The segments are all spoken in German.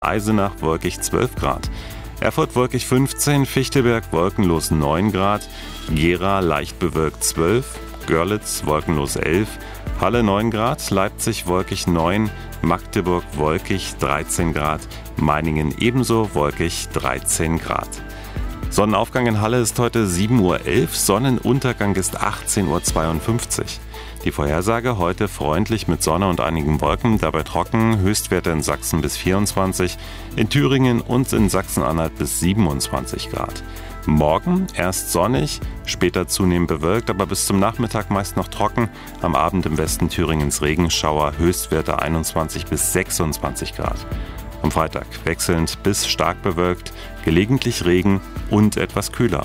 Eisenach wolkig 12 Grad. Erfurt wolkig 15, Fichtelberg wolkenlos 9 Grad, Gera leicht bewölkt 12, Görlitz wolkenlos 11, Halle 9 Grad, Leipzig wolkig 9, Magdeburg wolkig 13 Grad, Meiningen ebenso wolkig 13 Grad. Sonnenaufgang in Halle ist heute 7:11 Uhr, Sonnenuntergang ist 18:52 Uhr. Die Vorhersage heute freundlich mit Sonne und einigen Wolken, dabei trocken, Höchstwerte in Sachsen bis 24, in Thüringen und in Sachsen-Anhalt bis 27 Grad. Morgen erst sonnig, später zunehmend bewölkt, aber bis zum Nachmittag meist noch trocken. Am Abend im Westen Thüringens Regenschauer, Höchstwerte 21 bis 26 Grad. Am Freitag wechselnd bis stark bewölkt, gelegentlich Regen und etwas kühler.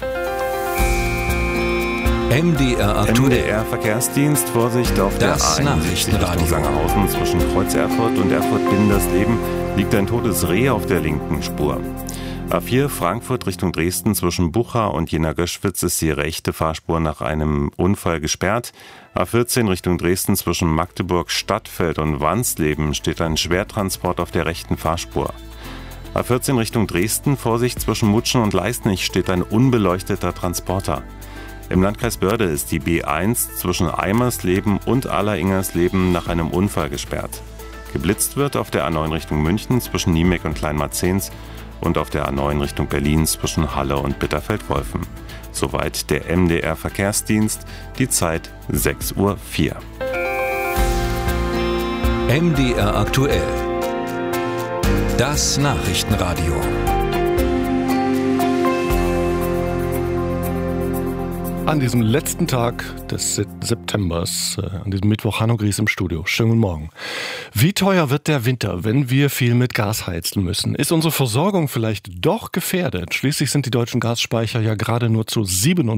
MDR aktuell. MDR Verkehrsdienst, Vorsicht auf Das der A61 Richtung Sangerhausen zwischen Kreuz Erfurt und Erfurt-Bindersleben liegt ein totes Reh auf der linken Spur. A4 Frankfurt Richtung Dresden zwischen Bucha und Jena-Göschwitz ist die rechte Fahrspur nach einem Unfall gesperrt. A14 Richtung Dresden zwischen Magdeburg, Stadtfeld und Wansleben steht ein Schwertransport auf der rechten Fahrspur. A14 Richtung Dresden, Vorsicht zwischen Mutschen und Leistnich steht ein unbeleuchteter Transporter. Im Landkreis Börde ist die B1 zwischen Eimersleben und Alleringersleben nach einem Unfall gesperrt. Geblitzt wird auf der A9 Richtung München zwischen Niemek und Kleinmarzens und auf der A9 Richtung Berlin zwischen Halle und Bitterfeld-Wolfen. Soweit der MDR Verkehrsdienst, die Zeit 6:04 Uhr. MDR aktuell. Das Nachrichtenradio. An diesem letzten Tag des Septembers, an diesem Mittwoch, Hanno Gries im Studio. Schönen guten Morgen. Wie teuer wird der Winter, wenn wir viel mit Gas heizen müssen? Ist unsere Versorgung vielleicht doch gefährdet? Schließlich sind die deutschen Gasspeicher ja gerade nur zu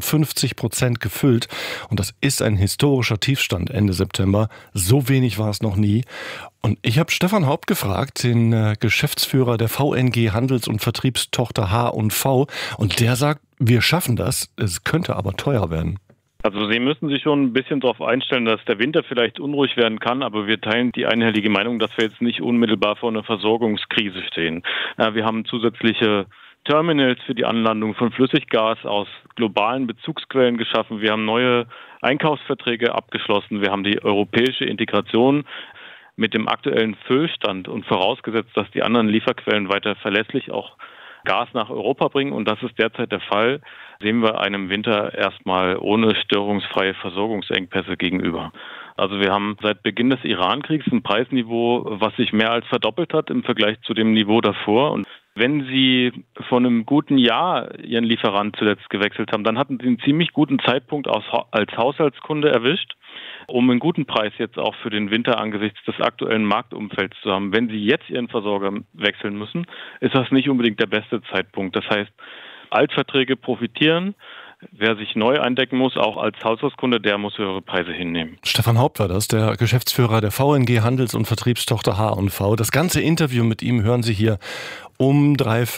57% gefüllt. Und das ist ein historischer Tiefstand Ende September. So wenig war es noch nie. Und ich habe Stefan Haupt gefragt, den Geschäftsführer der VNG Handels- und Vertriebstochter H&V. Und der sagt, wir schaffen das, es könnte aber teuer werden. Also Sie müssen sich schon ein bisschen darauf einstellen, dass der Winter vielleicht unruhig werden kann, aber wir teilen die einhellige Meinung, dass wir jetzt nicht unmittelbar vor einer Versorgungskrise stehen. Wir haben zusätzliche Terminals für die Anlandung von Flüssiggas aus globalen Bezugsquellen geschaffen. Wir haben neue Einkaufsverträge abgeschlossen. Wir haben die europäische Integration mit dem aktuellen Füllstand und vorausgesetzt, dass die anderen Lieferquellen weiter verlässlich auch Gas nach Europa bringen, und das ist derzeit der Fall, sehen wir einem Winter erstmal ohne störungsfreie Versorgungsengpässe gegenüber. Also wir haben seit Beginn des Iran-Kriegs ein Preisniveau, was sich mehr als verdoppelt hat im Vergleich zu dem Niveau davor. Und wenn Sie vor einem guten Jahr Ihren Lieferant zuletzt gewechselt haben, dann hatten Sie einen ziemlich guten Zeitpunkt als Haushaltskunde erwischt, um einen guten Preis jetzt auch für den Winter angesichts des aktuellen Marktumfelds zu haben. Wenn Sie jetzt Ihren Versorger wechseln müssen, ist das nicht unbedingt der beste Zeitpunkt. Das heißt, Altverträge profitieren. Wer sich neu eindecken muss, auch als Haushaltskunde, der muss höhere Preise hinnehmen. Stefan Haupt war das, der Geschäftsführer der VNG Handels- und Vertriebstochter H&V. Das ganze Interview mit ihm hören Sie hier um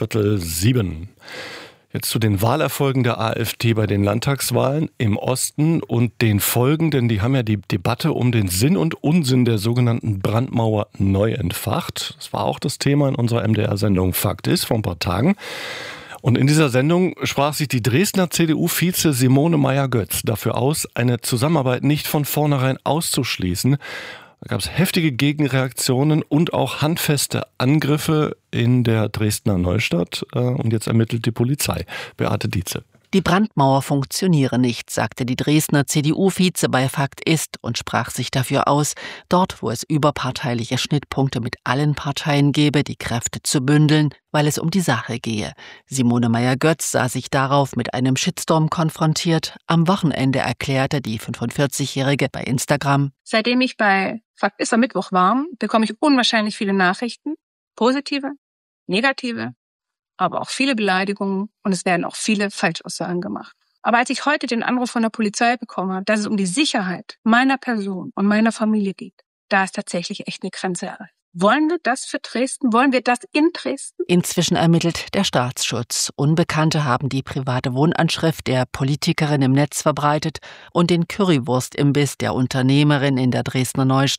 6:45. Jetzt zu den Wahlerfolgen der AfD bei den Landtagswahlen im Osten und den Folgen, denn die haben ja die Debatte um den Sinn und Unsinn der sogenannten Brandmauer neu entfacht. Das war auch das Thema in unserer MDR-Sendung Fakt ist vor ein paar Tagen. Und in dieser Sendung sprach sich die Dresdner CDU-Vize Simone Meier-Götz dafür aus, eine Zusammenarbeit nicht von vornherein auszuschließen. Da gab es heftige Gegenreaktionen und auch handfeste Angriffe in der Dresdner Neustadt. Und jetzt ermittelt die Polizei. Beate Dietze. Die Brandmauer funktioniere nicht, sagte die Dresdner CDU-Vize bei Fakt ist und sprach sich dafür aus, dort, wo es überparteiliche Schnittpunkte mit allen Parteien gebe, die Kräfte zu bündeln, weil es um die Sache gehe. Simone Meier-Götz sah sich darauf mit einem Shitstorm konfrontiert. Am Wochenende erklärte die 45-Jährige bei Instagram: Seitdem ich bei Fakt ist am Mittwoch war, bekomme ich unwahrscheinlich viele Nachrichten, positive, negative, aber auch viele Beleidigungen, und es werden auch viele Falschaussagen gemacht. Aber als ich heute den Anruf von der Polizei bekommen habe, dass es um die Sicherheit meiner Person und meiner Familie geht, da ist tatsächlich echt eine Grenze erreicht. Wollen wir das für Dresden? Wollen wir das in Dresden? Inzwischen ermittelt der Staatsschutz. Unbekannte haben die private Wohnanschrift der Politikerin im Netz verbreitet und den Currywurst-Imbiss der Unternehmerin in der Dresdner Neustadt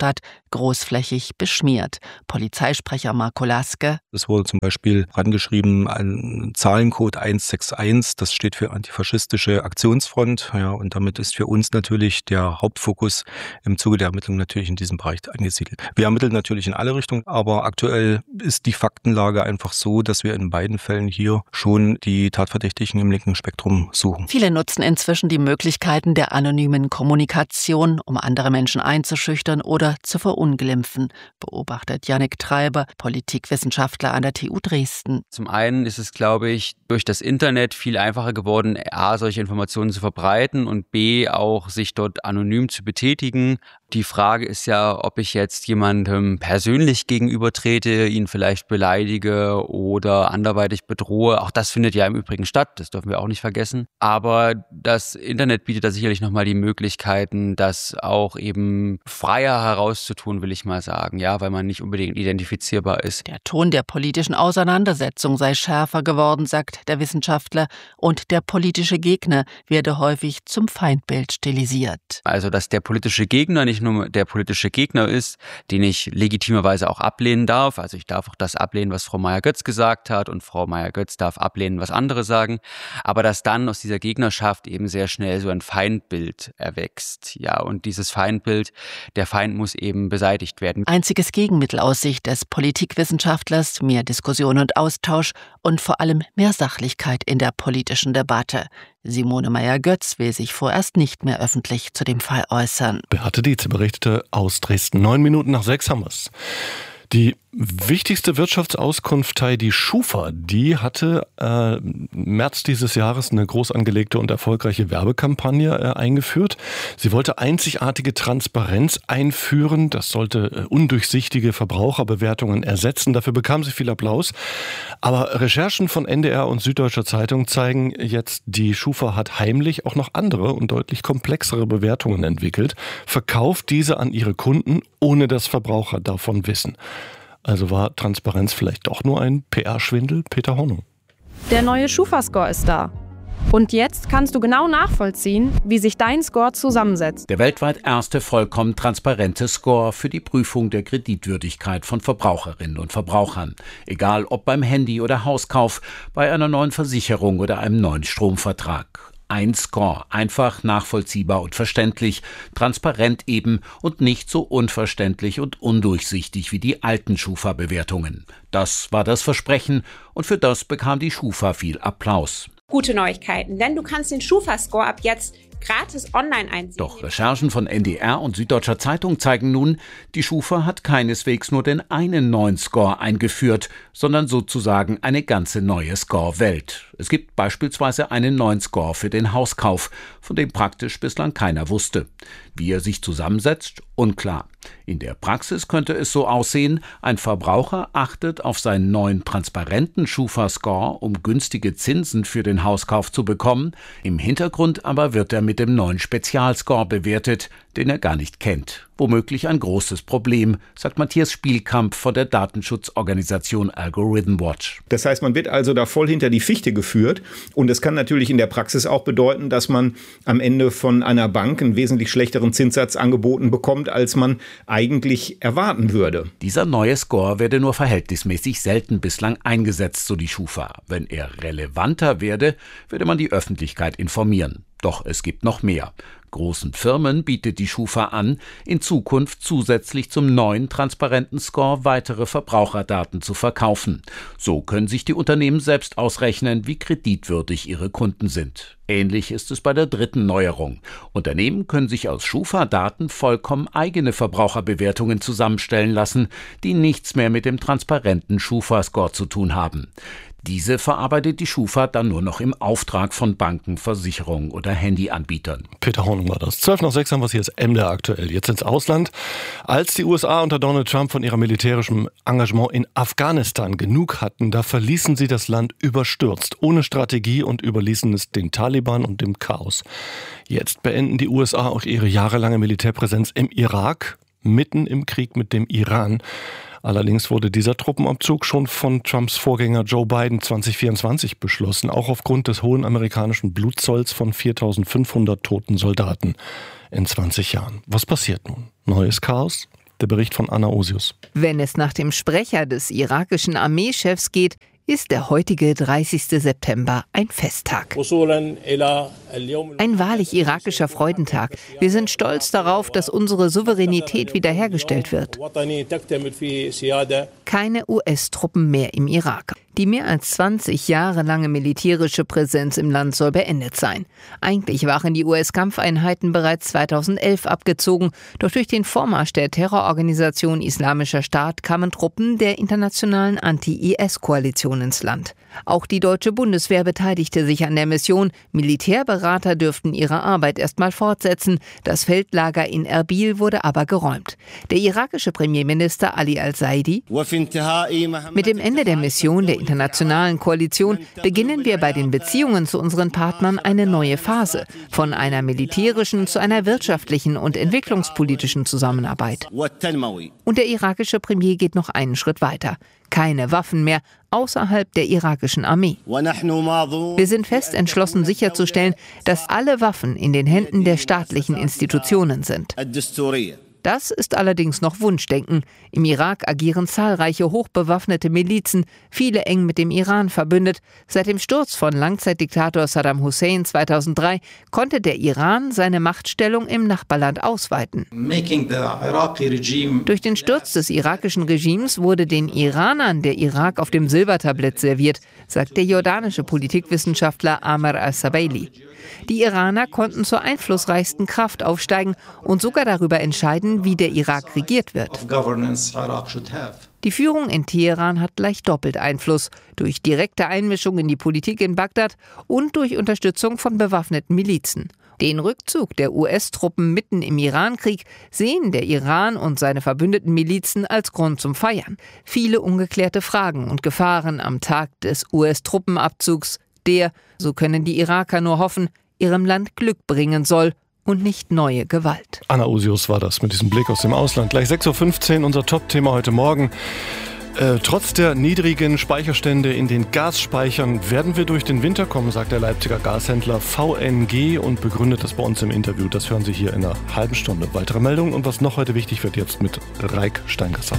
großflächig beschmiert. Polizeisprecher Marco Laske: Es wurde zum Beispiel rangeschrieben, ein Zahlencode 161, das steht für Antifaschistische Aktionsfront. Ja, und damit ist für uns natürlich der Hauptfokus im Zuge der Ermittlungen natürlich in diesem Bereich angesiedelt. Wir ermitteln natürlich in alle Richtungen, aber aktuell ist die Faktenlage einfach so, dass wir in beiden Fällen hier schon die Tatverdächtigen im linken Spektrum suchen. Viele nutzen inzwischen die Möglichkeiten der anonymen Kommunikation, um andere Menschen einzuschüchtern oder zu verunglimpfen, beobachtet Jannik Treiber, Politikwissenschaftler an der TU Dresden. Zum einen ist es, glaube ich, durch das Internet viel einfacher geworden, A, solche Informationen zu verbreiten und B, auch sich dort anonym zu betätigen. Die Frage ist ja, ob ich jetzt jemandem persönlich gegenübertrete, ihn vielleicht beleidige oder anderweitig bedrohe. Auch das findet ja im Übrigen statt, das dürfen wir auch nicht vergessen. Aber das Internet bietet da sicherlich nochmal die Möglichkeiten, das auch eben freier herauszutun, will ich mal sagen, ja, weil man nicht unbedingt identifizierbar ist. Der Ton der politischen Auseinandersetzung sei schärfer geworden, sagt der Wissenschaftler, und der politische Gegner werde häufig zum Feindbild stilisiert. Also, dass der politische Gegner nicht nur der politische Gegner ist, den ich legitimerweise auch ablehnen darf. Also ich darf auch das ablehnen, was Frau Meier-Götz gesagt hat, und Frau Meier-Götz darf ablehnen, was andere sagen. Aber dass dann aus dieser Gegnerschaft eben sehr schnell so ein Feindbild erwächst. Ja, und dieses Feindbild, der Feind muss eben beseitigt werden. Einziges Gegenmittel aus Sicht des Politikwissenschaftlers: mehr Diskussion und Austausch und vor allem mehr Sachlichkeit in der politischen Debatte. Simone Meier-Götz will sich vorerst nicht mehr öffentlich zu dem Fall äußern. Beate Dietze berichtete aus Dresden. 6:09 haben wir's. Die wichtigste Wirtschaftsauskunft, die Schufa, die hatte im März dieses Jahres eine groß angelegte und erfolgreiche Werbekampagne eingeführt. Sie wollte einzigartige Transparenz einführen. Das sollte undurchsichtige Verbraucherbewertungen ersetzen. Dafür bekam sie viel Applaus. Aber Recherchen von NDR und Süddeutscher Zeitung zeigen jetzt, die Schufa hat heimlich auch noch andere und deutlich komplexere Bewertungen entwickelt, verkauft diese an ihre Kunden, ohne dass Verbraucher davon wissen. Also war Transparenz vielleicht doch nur ein PR-Schwindel? Peter Hornung. Der neue Schufa-Score ist da. Und jetzt kannst du genau nachvollziehen, wie sich dein Score zusammensetzt. Der weltweit erste vollkommen transparente Score für die Prüfung der Kreditwürdigkeit von Verbraucherinnen und Verbrauchern. Egal ob beim Handy- oder Hauskauf, bei einer neuen Versicherung oder einem neuen Stromvertrag. Ein Score, einfach, nachvollziehbar und verständlich, transparent eben und nicht so unverständlich und undurchsichtig wie die alten Schufa-Bewertungen. Das war das Versprechen und für das bekam die Schufa viel Applaus. Gute Neuigkeiten, denn du kannst den Schufa-Score ab jetzt gratis online einsehen. Doch Recherchen von NDR und Süddeutscher Zeitung zeigen nun, die Schufa hat keineswegs nur den einen neuen Score eingeführt, sondern sozusagen eine ganze neue Score-Welt. Es gibt beispielsweise einen neuen Score für den Hauskauf, von dem praktisch bislang keiner wusste. Wie er sich zusammensetzt, unklar. In der Praxis könnte es so aussehen, ein Verbraucher achtet auf seinen neuen transparenten Schufa-Score, um günstige Zinsen für den Hauskauf zu bekommen. Im Hintergrund aber wird er mit dem neuen Spezialscore bewertet, den er gar nicht kennt. Womöglich ein großes Problem, sagt Matthias Spielkamp von der Datenschutzorganisation Algorithm Watch. Das heißt, man wird also da voll hinter die Fichte geführt und es kann natürlich in der Praxis auch bedeuten, dass man am Ende von einer Bank einen wesentlich schlechteren Zinssatz angeboten bekommt, als man eigentlich erwarten würde. Dieser neue Score werde nur verhältnismäßig selten bislang eingesetzt, so die Schufa. Wenn er relevanter werde, würde man die Öffentlichkeit informieren. Doch es gibt noch mehr. Großen Firmen bietet die Schufa an, in Zukunft zusätzlich zum neuen transparenten Score weitere Verbraucherdaten zu verkaufen. So können sich die Unternehmen selbst ausrechnen, wie kreditwürdig ihre Kunden sind. Ähnlich ist es bei der dritten Neuerung. Unternehmen können sich aus Schufa-Daten vollkommen eigene Verbraucherbewertungen zusammenstellen lassen, die nichts mehr mit dem transparenten Schufa-Score zu tun haben. Diese verarbeitet die Schufa dann nur noch im Auftrag von Banken, Versicherungen oder Handyanbietern. Peter Hornung war das. 12:06 haben wir es, hier ist MDR aktuell. Jetzt ins Ausland. Als die USA unter Donald Trump von ihrem militärischen Engagement in Afghanistan genug hatten, da verließen sie das Land überstürzt, ohne Strategie und überließen es den Taliban und dem Chaos. Jetzt beenden die USA auch ihre jahrelange Militärpräsenz im Irak, mitten im Krieg mit dem Iran. Allerdings wurde dieser Truppenabzug schon von Trumps Vorgänger Joe Biden 2024 beschlossen, auch aufgrund des hohen amerikanischen Blutzolls von 4.500 toten Soldaten in 20 Jahren. Was passiert nun? Neues Chaos? Der Bericht von Anna Osius. Wenn es nach dem Sprecher des irakischen Armeechefs geht, ist der heutige 30. September ein Festtag. Ein wahrlich irakischer Freudentag. Wir sind stolz darauf, dass unsere Souveränität wiederhergestellt wird. Keine US-Truppen mehr im Irak. Die mehr als 20 Jahre lange militärische Präsenz im Land soll beendet sein. Eigentlich waren die US-Kampfeinheiten bereits 2011 abgezogen, doch durch den Vormarsch der Terrororganisation Islamischer Staat kamen Truppen der internationalen Anti-IS-Koalition ins Land. Auch die deutsche Bundeswehr beteiligte sich an der Mission. Militärberater dürften ihre Arbeit erstmal fortsetzen. Das Feldlager in Erbil wurde aber geräumt. Der irakische Premierminister Ali al-Saidi: Mit dem Ende der Mission der internationalen Koalition beginnen wir bei den Beziehungen zu unseren Partnern eine neue Phase. Von einer militärischen zu einer wirtschaftlichen und entwicklungspolitischen Zusammenarbeit. Und der irakische Premier geht noch einen Schritt weiter. Keine Waffen mehr außerhalb der irakischen Armee. Wir sind fest entschlossen sicherzustellen, dass alle Waffen in den Händen der staatlichen Institutionen sind. Das ist allerdings noch Wunschdenken. Im Irak agieren zahlreiche hochbewaffnete Milizen, viele eng mit dem Iran verbündet. Seit dem Sturz von Langzeitdiktator Saddam Hussein 2003 konnte der Iran seine Machtstellung im Nachbarland ausweiten. Durch den Sturz des irakischen Regimes wurde den Iranern der Irak auf dem Silbertablett serviert, sagt der jordanische Politikwissenschaftler Amr al-Sabaili. Die Iraner konnten zur einflussreichsten Kraft aufsteigen und sogar darüber entscheiden, wie der Irak regiert wird. Die Führung in Teheran hat gleich doppelt Einfluss, durch direkte Einmischung in die Politik in Bagdad und durch Unterstützung von bewaffneten Milizen. Den Rückzug der US-Truppen mitten im Irankrieg sehen der Iran und seine verbündeten Milizen als Grund zum Feiern. Viele ungeklärte Fragen und Gefahren am Tag des US-Truppenabzugs, der, so können die Iraker nur hoffen, ihrem Land Glück bringen soll und nicht neue Gewalt. Anna Osius war das mit diesem Blick aus dem Ausland. Gleich 6.15 Uhr, unser Top-Thema heute Morgen. Trotz der niedrigen Speicherstände in den Gasspeichern werden wir durch den Winter kommen, sagt der Leipziger Gashändler VNG und begründet das bei uns im Interview. Das hören Sie hier in einer halben Stunde. Weitere Meldungen und was noch heute wichtig wird, jetzt mit Raik Steingasser.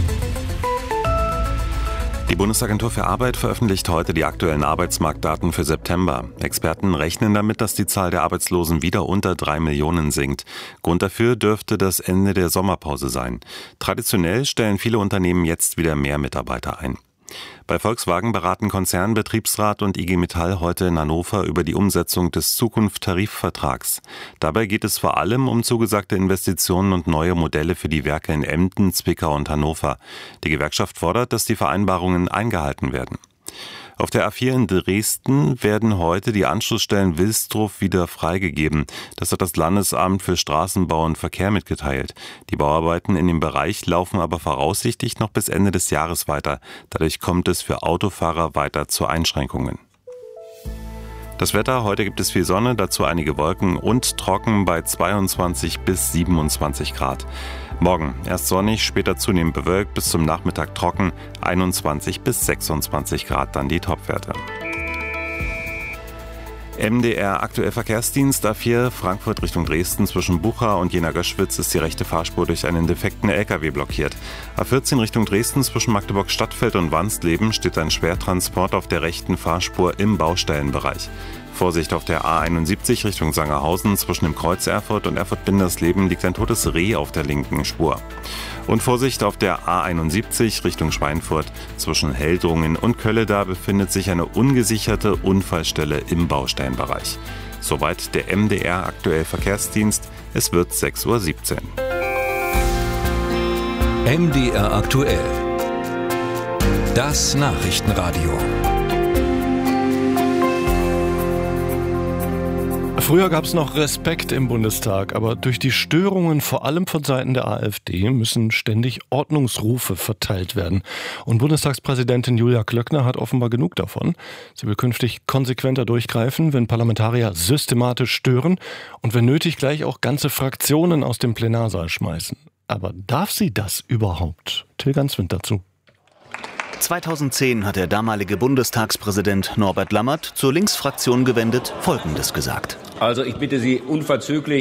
Die Bundesagentur für Arbeit veröffentlicht heute die aktuellen Arbeitsmarktdaten für September. Experten rechnen damit, dass die Zahl der Arbeitslosen wieder unter 3 Millionen sinkt. Grund dafür dürfte das Ende der Sommerpause sein. Traditionell stellen viele Unternehmen jetzt wieder mehr Mitarbeiter ein. Bei Volkswagen beraten Konzern, Betriebsrat und IG Metall heute in Hannover über die Umsetzung des Zukunft-Tarifvertrags. Dabei geht es vor allem um zugesagte Investitionen und neue Modelle für die Werke in Emden, Zwickau und Hannover. Die Gewerkschaft fordert, dass die Vereinbarungen eingehalten werden. Auf der A4 in Dresden werden heute die Anschlussstellen Wilsdruff wieder freigegeben. Das hat das Landesamt für Straßenbau und Verkehr mitgeteilt. Die Bauarbeiten in dem Bereich laufen aber voraussichtlich noch bis Ende des Jahres weiter. Dadurch kommt es für Autofahrer weiter zu Einschränkungen. Das Wetter, heute gibt es viel Sonne, dazu einige Wolken und trocken bei 22 bis 27 Grad. Morgen erst sonnig, später zunehmend bewölkt, bis zum Nachmittag trocken, 21 bis 26 Grad dann die Topwerte. MDR aktuell Verkehrsdienst A4 Frankfurt Richtung Dresden zwischen Bucha und Jena-Göschwitz ist die rechte Fahrspur durch einen defekten LKW blockiert. A14 Richtung Dresden zwischen Magdeburg-Stadtfeld und Wansleben steht ein Schwertransport auf der rechten Fahrspur im Baustellenbereich. Vorsicht auf der A71 Richtung Sangerhausen zwischen dem Kreuz Erfurt und Erfurt-Bindersleben liegt ein totes Reh auf der linken Spur. Und Vorsicht auf der A71 Richtung Schweinfurt zwischen Heldrungen und Kölle, da befindet sich eine ungesicherte Unfallstelle im Baustellenbereich. Soweit der MDR aktuell Verkehrsdienst. Es wird 6.17 Uhr. MDR aktuell. Das Nachrichtenradio. Früher gab es noch Respekt im Bundestag, aber durch die Störungen vor allem von Seiten der AfD müssen ständig Ordnungsrufe verteilt werden. Und Bundestagspräsidentin Julia Klöckner hat offenbar genug davon. Sie will künftig konsequenter durchgreifen, wenn Parlamentarier systematisch stören und wenn nötig gleich auch ganze Fraktionen aus dem Plenarsaal schmeißen. Aber darf sie das überhaupt? Till Ganswind dazu. 2010 hat der damalige Bundestagspräsident Norbert Lammert zur Linksfraktion gewendet Folgendes gesagt. Also ich bitte Sie unverzüglich,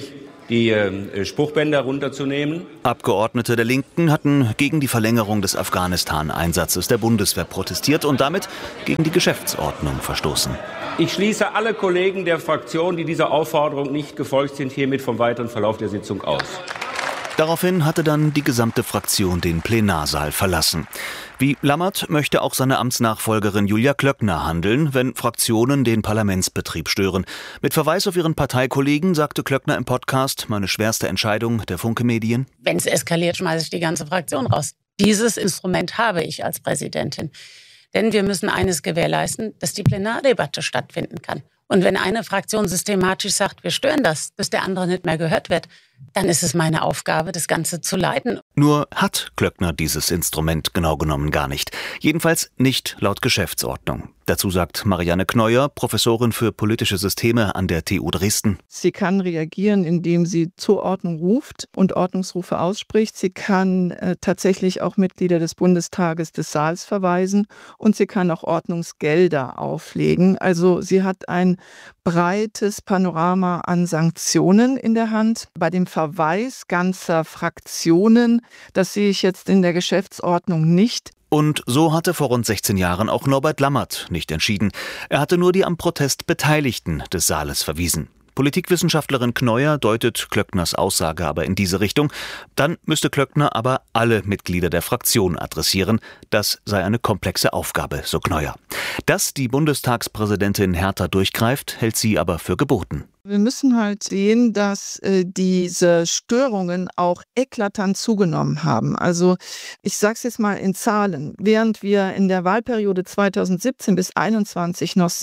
die Spruchbänder runterzunehmen. Abgeordnete der Linken hatten gegen die Verlängerung des Afghanistan-Einsatzes der Bundeswehr protestiert und damit gegen die Geschäftsordnung verstoßen. Ich schließe alle Kollegen der Fraktion, die dieser Aufforderung nicht gefolgt sind, hiermit vom weiteren Verlauf der Sitzung aus. Daraufhin hatte dann die gesamte Fraktion den Plenarsaal verlassen. Wie Lammert möchte auch seine Amtsnachfolgerin Julia Klöckner handeln, wenn Fraktionen den Parlamentsbetrieb stören. Mit Verweis auf ihren Parteikollegen sagte Klöckner im Podcast, meine schwerste Entscheidung der Funke-Medien: Wenn es eskaliert, schmeiße ich die ganze Fraktion raus. Dieses Instrument habe ich als Präsidentin. Denn wir müssen eines gewährleisten, dass die Plenardebatte stattfinden kann. Und wenn eine Fraktion systematisch sagt, wir stören das, bis der andere nicht mehr gehört wird, dann ist es meine Aufgabe, das Ganze zu leiten. Nur hat Klöckner dieses Instrument genau genommen gar nicht. Jedenfalls nicht laut Geschäftsordnung. Dazu sagt Marianne Kneuer, Professorin für politische Systeme an der TU Dresden. Sie kann reagieren, indem sie zur Ordnung ruft und Ordnungsrufe ausspricht. Sie kann tatsächlich auch Mitglieder des Bundestages des Saals verweisen und sie kann auch Ordnungsgelder auflegen. Also sie hat ein breites Panorama an Sanktionen in der Hand. Bei dem Verweis ganzer Fraktionen, das sehe ich jetzt in der Geschäftsordnung nicht. Und so hatte vor rund 16 Jahren auch Norbert Lammert nicht entschieden. Er hatte nur die am Protest Beteiligten des Saales verwiesen. Politikwissenschaftlerin Kneuer deutet Klöckners Aussage aber in diese Richtung. Dann müsste Klöckner aber alle Mitglieder der Fraktion adressieren. Das sei eine komplexe Aufgabe, so Kneuer. Dass die Bundestagspräsidentin härter durchgreift, hält sie aber für geboten. Wir müssen halt sehen, dass diese Störungen auch eklatant zugenommen haben. Also ich sage es jetzt mal in Zahlen. Während wir in der Wahlperiode 2017 bis 2021 noch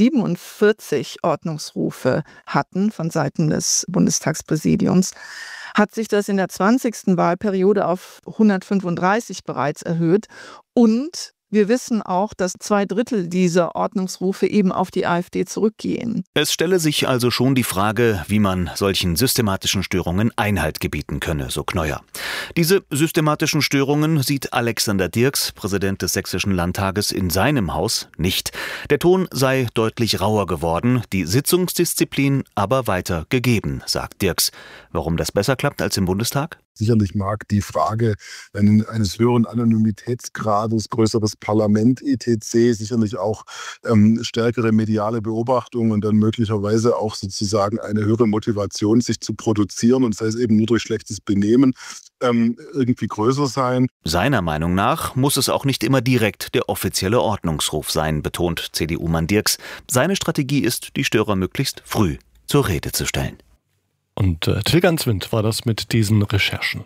47 Ordnungsrufe hatten von Seiten des Bundestagspräsidiums, hat sich das in der 20. Wahlperiode auf 135 bereits erhöht. Und wir wissen auch, dass 2/3 dieser Ordnungsrufe eben auf die AfD zurückgehen. Es stelle sich also schon die Frage, wie man solchen systematischen Störungen Einhalt gebieten könne, so Kneuer. Diese systematischen Störungen sieht Alexander Dirks, Präsident des Sächsischen Landtages, in seinem Haus nicht. Der Ton sei deutlich rauer geworden, die Sitzungsdisziplin aber weiter gegeben, sagt Dirks. Warum das besser klappt als im Bundestag? Sicherlich mag die Frage eines höheren Anonymitätsgrades, größeres Parlament etc., sicherlich auch stärkere mediale Beobachtung und dann möglicherweise auch sozusagen eine höhere Motivation, sich zu produzieren, und sei es eben nur durch schlechtes Benehmen, irgendwie größer sein. Seiner Meinung nach muss es auch nicht immer direkt der offizielle Ordnungsruf sein, betont CDU-Mann Dirks. Seine Strategie ist, die Störer möglichst früh zur Rede zu stellen. Und Till Ganswind war das mit diesen Recherchen.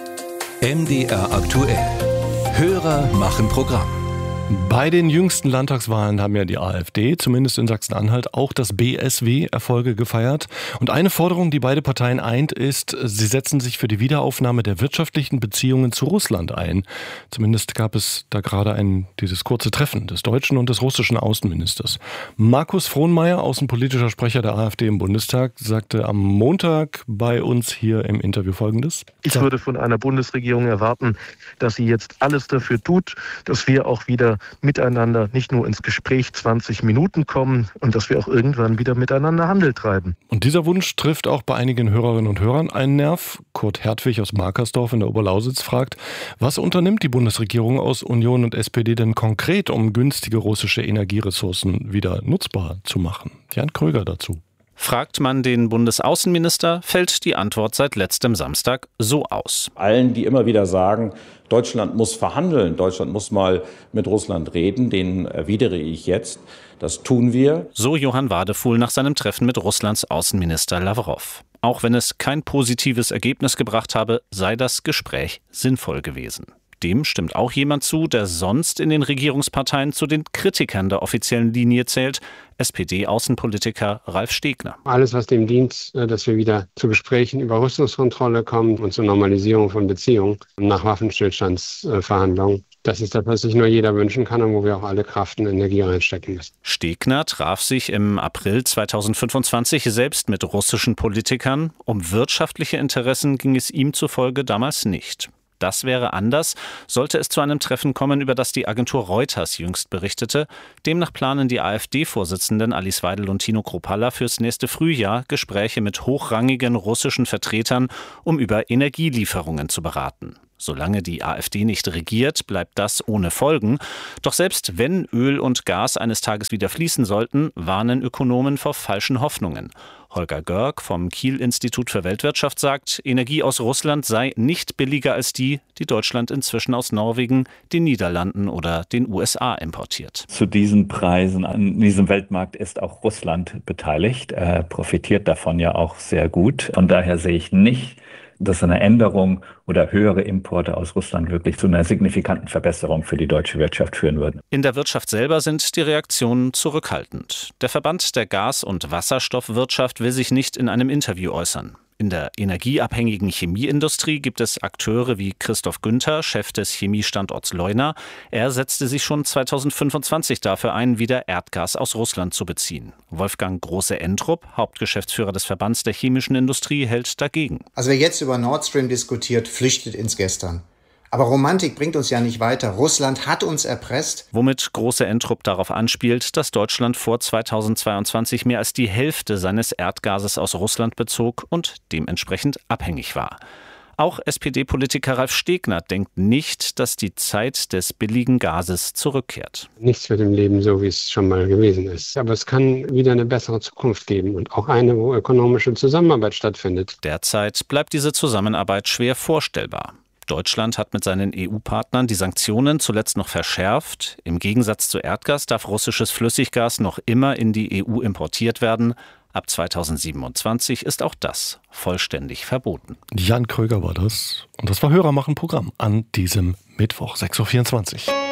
MDR aktuell. Hörer machen Programm. Bei den jüngsten Landtagswahlen haben ja die AfD, zumindest in Sachsen-Anhalt, auch das BSW Erfolge gefeiert. Und eine Forderung, die beide Parteien eint, ist, sie setzen sich für die Wiederaufnahme der wirtschaftlichen Beziehungen zu Russland ein. Zumindest gab es da gerade dieses kurze Treffen des deutschen und des russischen Außenministers. Markus Frohnmaier, außenpolitischer Sprecher der AfD im Bundestag, sagte am Montag bei uns hier im Interview Folgendes. Ich würde von einer Bundesregierung erwarten, dass sie jetzt alles dafür tut, dass wir auch wieder miteinander nicht nur ins Gespräch 20 Minuten kommen und dass wir auch irgendwann wieder miteinander Handel treiben. Und dieser Wunsch trifft auch bei einigen Hörerinnen und Hörern einen Nerv. Kurt Hertwig aus Markersdorf in der Oberlausitz fragt, was unternimmt die Bundesregierung aus Union und SPD denn konkret, um günstige russische Energieressourcen wieder nutzbar zu machen? Jan Kröger dazu. Fragt man den Bundesaußenminister, fällt die Antwort seit letztem Samstag so aus. Allen, die immer wieder sagen, Deutschland muss verhandeln, Deutschland muss mal mit Russland reden, denen erwidere ich jetzt, das tun wir. So Johann Wadefuhl nach seinem Treffen mit Russlands Außenminister Lavrov. Auch wenn es kein positives Ergebnis gebracht habe, sei das Gespräch sinnvoll gewesen. Dem stimmt auch jemand zu, der sonst in den Regierungsparteien zu den Kritikern der offiziellen Linie zählt, SPD-Außenpolitiker Ralf Stegner. Alles, was dem dient, dass wir wieder zu Gesprächen über Rüstungskontrolle kommen und zur Normalisierung von Beziehungen nach Waffenstillstandsverhandlungen. Das ist das, was sich nur jeder wünschen kann und wo wir auch alle Kraft und Energie reinstecken müssen. Stegner traf sich im April 2025 selbst mit russischen Politikern. Um wirtschaftliche Interessen ging es ihm zufolge damals nicht. Das wäre anders, sollte es zu einem Treffen kommen, über das die Agentur Reuters jüngst berichtete. Demnach planen die AfD-Vorsitzenden Alice Weidel und Tino Kruppalla fürs nächste Frühjahr Gespräche mit hochrangigen russischen Vertretern, um über Energielieferungen zu beraten. Solange die AfD nicht regiert, bleibt das ohne Folgen. Doch selbst wenn Öl und Gas eines Tages wieder fließen sollten, warnen Ökonomen vor falschen Hoffnungen. Holger Görg vom Kiel-Institut für Weltwirtschaft sagt, Energie aus Russland sei nicht billiger als die Deutschland inzwischen aus Norwegen, den Niederlanden oder den USA importiert. Zu diesen Preisen an diesem Weltmarkt ist auch Russland beteiligt. Er profitiert davon ja auch sehr gut. Von daher sehe ich nicht, dass eine Änderung oder höhere Importe aus Russland wirklich zu einer signifikanten Verbesserung für die deutsche Wirtschaft führen würden. In der Wirtschaft selber sind die Reaktionen zurückhaltend. Der Verband der Gas- und Wasserstoffwirtschaft will sich nicht in einem Interview äußern. In der energieabhängigen Chemieindustrie gibt es Akteure wie Christoph Günther, Chef des Chemiestandorts Leuna. Er setzte sich schon 2025 dafür ein, wieder Erdgas aus Russland zu beziehen. Wolfgang Große-Entrup, Hauptgeschäftsführer des Verbands der chemischen Industrie, hält dagegen. Also wer jetzt über Nord Stream diskutiert, flüchtet ins Gestern. Aber Romantik bringt uns ja nicht weiter. Russland hat uns erpresst. Womit Große-Entrup darauf anspielt, dass Deutschland vor 2022 mehr als die Hälfte seines Erdgases aus Russland bezog und dementsprechend abhängig war. Auch SPD-Politiker Ralf Stegner denkt nicht, dass die Zeit des billigen Gases zurückkehrt. Nichts wird im Leben so, wie es schon mal gewesen ist. Aber es kann wieder eine bessere Zukunft geben und auch eine, wo ökonomische Zusammenarbeit stattfindet. Derzeit bleibt diese Zusammenarbeit schwer vorstellbar. Deutschland hat mit seinen EU-Partnern die Sanktionen zuletzt noch verschärft. Im Gegensatz zu Erdgas darf russisches Flüssiggas noch immer in die EU importiert werden. Ab 2027 ist auch das vollständig verboten. Jan Kröger war das. Und das war Hörer machen Programm an diesem Mittwoch, 6.24 Uhr.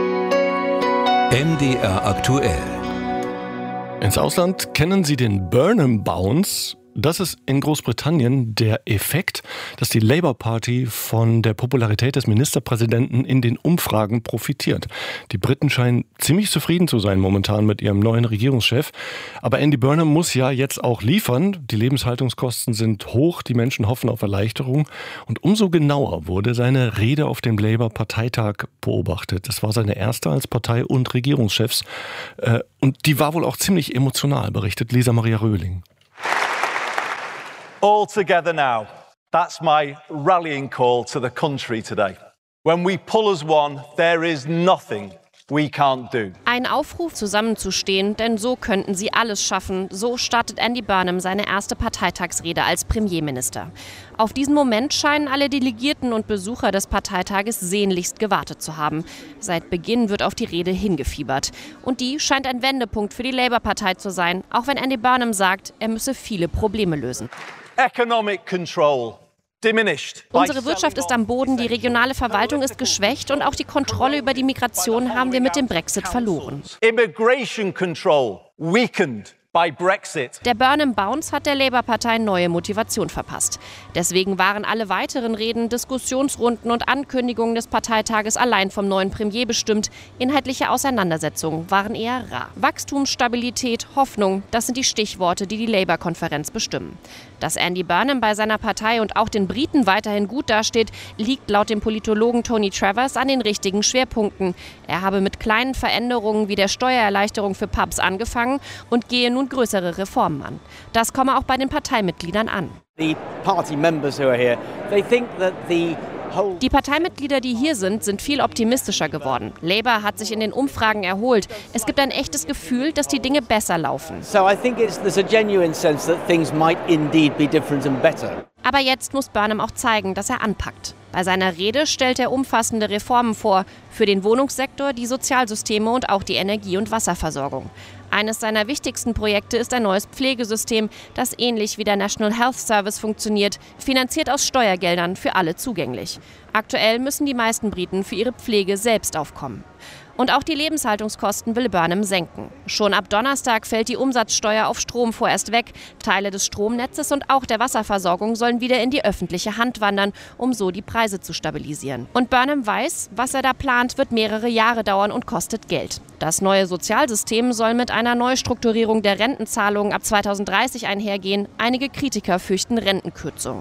MDR aktuell. Ins Ausland kennen Sie den Burnham Bounce. Das ist in Großbritannien der Effekt, dass die Labour Party von der Popularität des Ministerpräsidenten in den Umfragen profitiert. Die Briten scheinen ziemlich zufrieden zu sein momentan mit ihrem neuen Regierungschef. Aber Andy Burnham muss ja jetzt auch liefern. Die Lebenshaltungskosten sind hoch, die Menschen hoffen auf Erleichterung. Und umso genauer wurde seine Rede auf dem Labour-Parteitag beobachtet. Das war seine erste als Partei- und Regierungschefs. Und die war wohl auch ziemlich emotional, berichtet Lisa Maria Röhling. All together now. That's my rallying call to the country today. When we pull as one, there is nothing we can't do. Ein Aufruf, zusammenzustehen, denn so könnten sie alles schaffen. So startet Andy Burnham seine erste Parteitagsrede als Premierminister. Auf diesen Moment scheinen alle Delegierten und Besucher des Parteitages sehnlichst gewartet zu haben. Seit Beginn wird auf die Rede hingefiebert. Und die scheint ein Wendepunkt für die Labour-Partei zu sein, auch wenn Andy Burnham sagt, er müsse viele Probleme lösen. Economic control diminished. Unsere Wirtschaft ist am Boden, die regionale Verwaltung ist geschwächt und auch die Kontrolle über die Migration haben wir mit dem Brexit verloren. Immigration control weakened. Der Burnham Bounce hat der Labour-Partei neue Motivation verpasst. Deswegen waren alle weiteren Reden, Diskussionsrunden und Ankündigungen des Parteitages allein vom neuen Premier bestimmt. Inhaltliche Auseinandersetzungen waren eher rar. Wachstum, Stabilität, Hoffnung, das sind die Stichworte, die die Labour-Konferenz bestimmen. Dass Andy Burnham bei seiner Partei und auch den Briten weiterhin gut dasteht, liegt laut dem Politologen Tony Travers an den richtigen Schwerpunkten. Er habe mit kleinen Veränderungen wie der Steuererleichterung für Pubs angefangen und gehe nun größere Reformen an. Das komme auch bei den Parteimitgliedern an. Die Parteimitglieder, die hier sind viel optimistischer geworden. Labour hat sich in den Umfragen erholt. Es gibt ein echtes Gefühl, dass die Dinge besser laufen. Aber jetzt muss Burnham auch zeigen, dass er anpackt. Bei seiner Rede stellt er umfassende Reformen vor. Für den Wohnungssektor, die Sozialsysteme und auch die Energie- und Wasserversorgung. Eines seiner wichtigsten Projekte ist ein neues Pflegesystem, das ähnlich wie der National Health Service funktioniert, finanziert aus Steuergeldern, für alle zugänglich. Aktuell müssen die meisten Briten für ihre Pflege selbst aufkommen. Und auch die Lebenshaltungskosten will Burnham senken. Schon ab Donnerstag fällt die Umsatzsteuer auf Strom vorerst weg. Teile des Stromnetzes und auch der Wasserversorgung sollen wieder in die öffentliche Hand wandern, um so die Preise zu stabilisieren. Und Burnham weiß, was er da plant, wird mehrere Jahre dauern und kostet Geld. Das neue Sozialsystem soll mit einer Neustrukturierung der Rentenzahlungen ab 2030 einhergehen. Einige Kritiker fürchten Rentenkürzungen.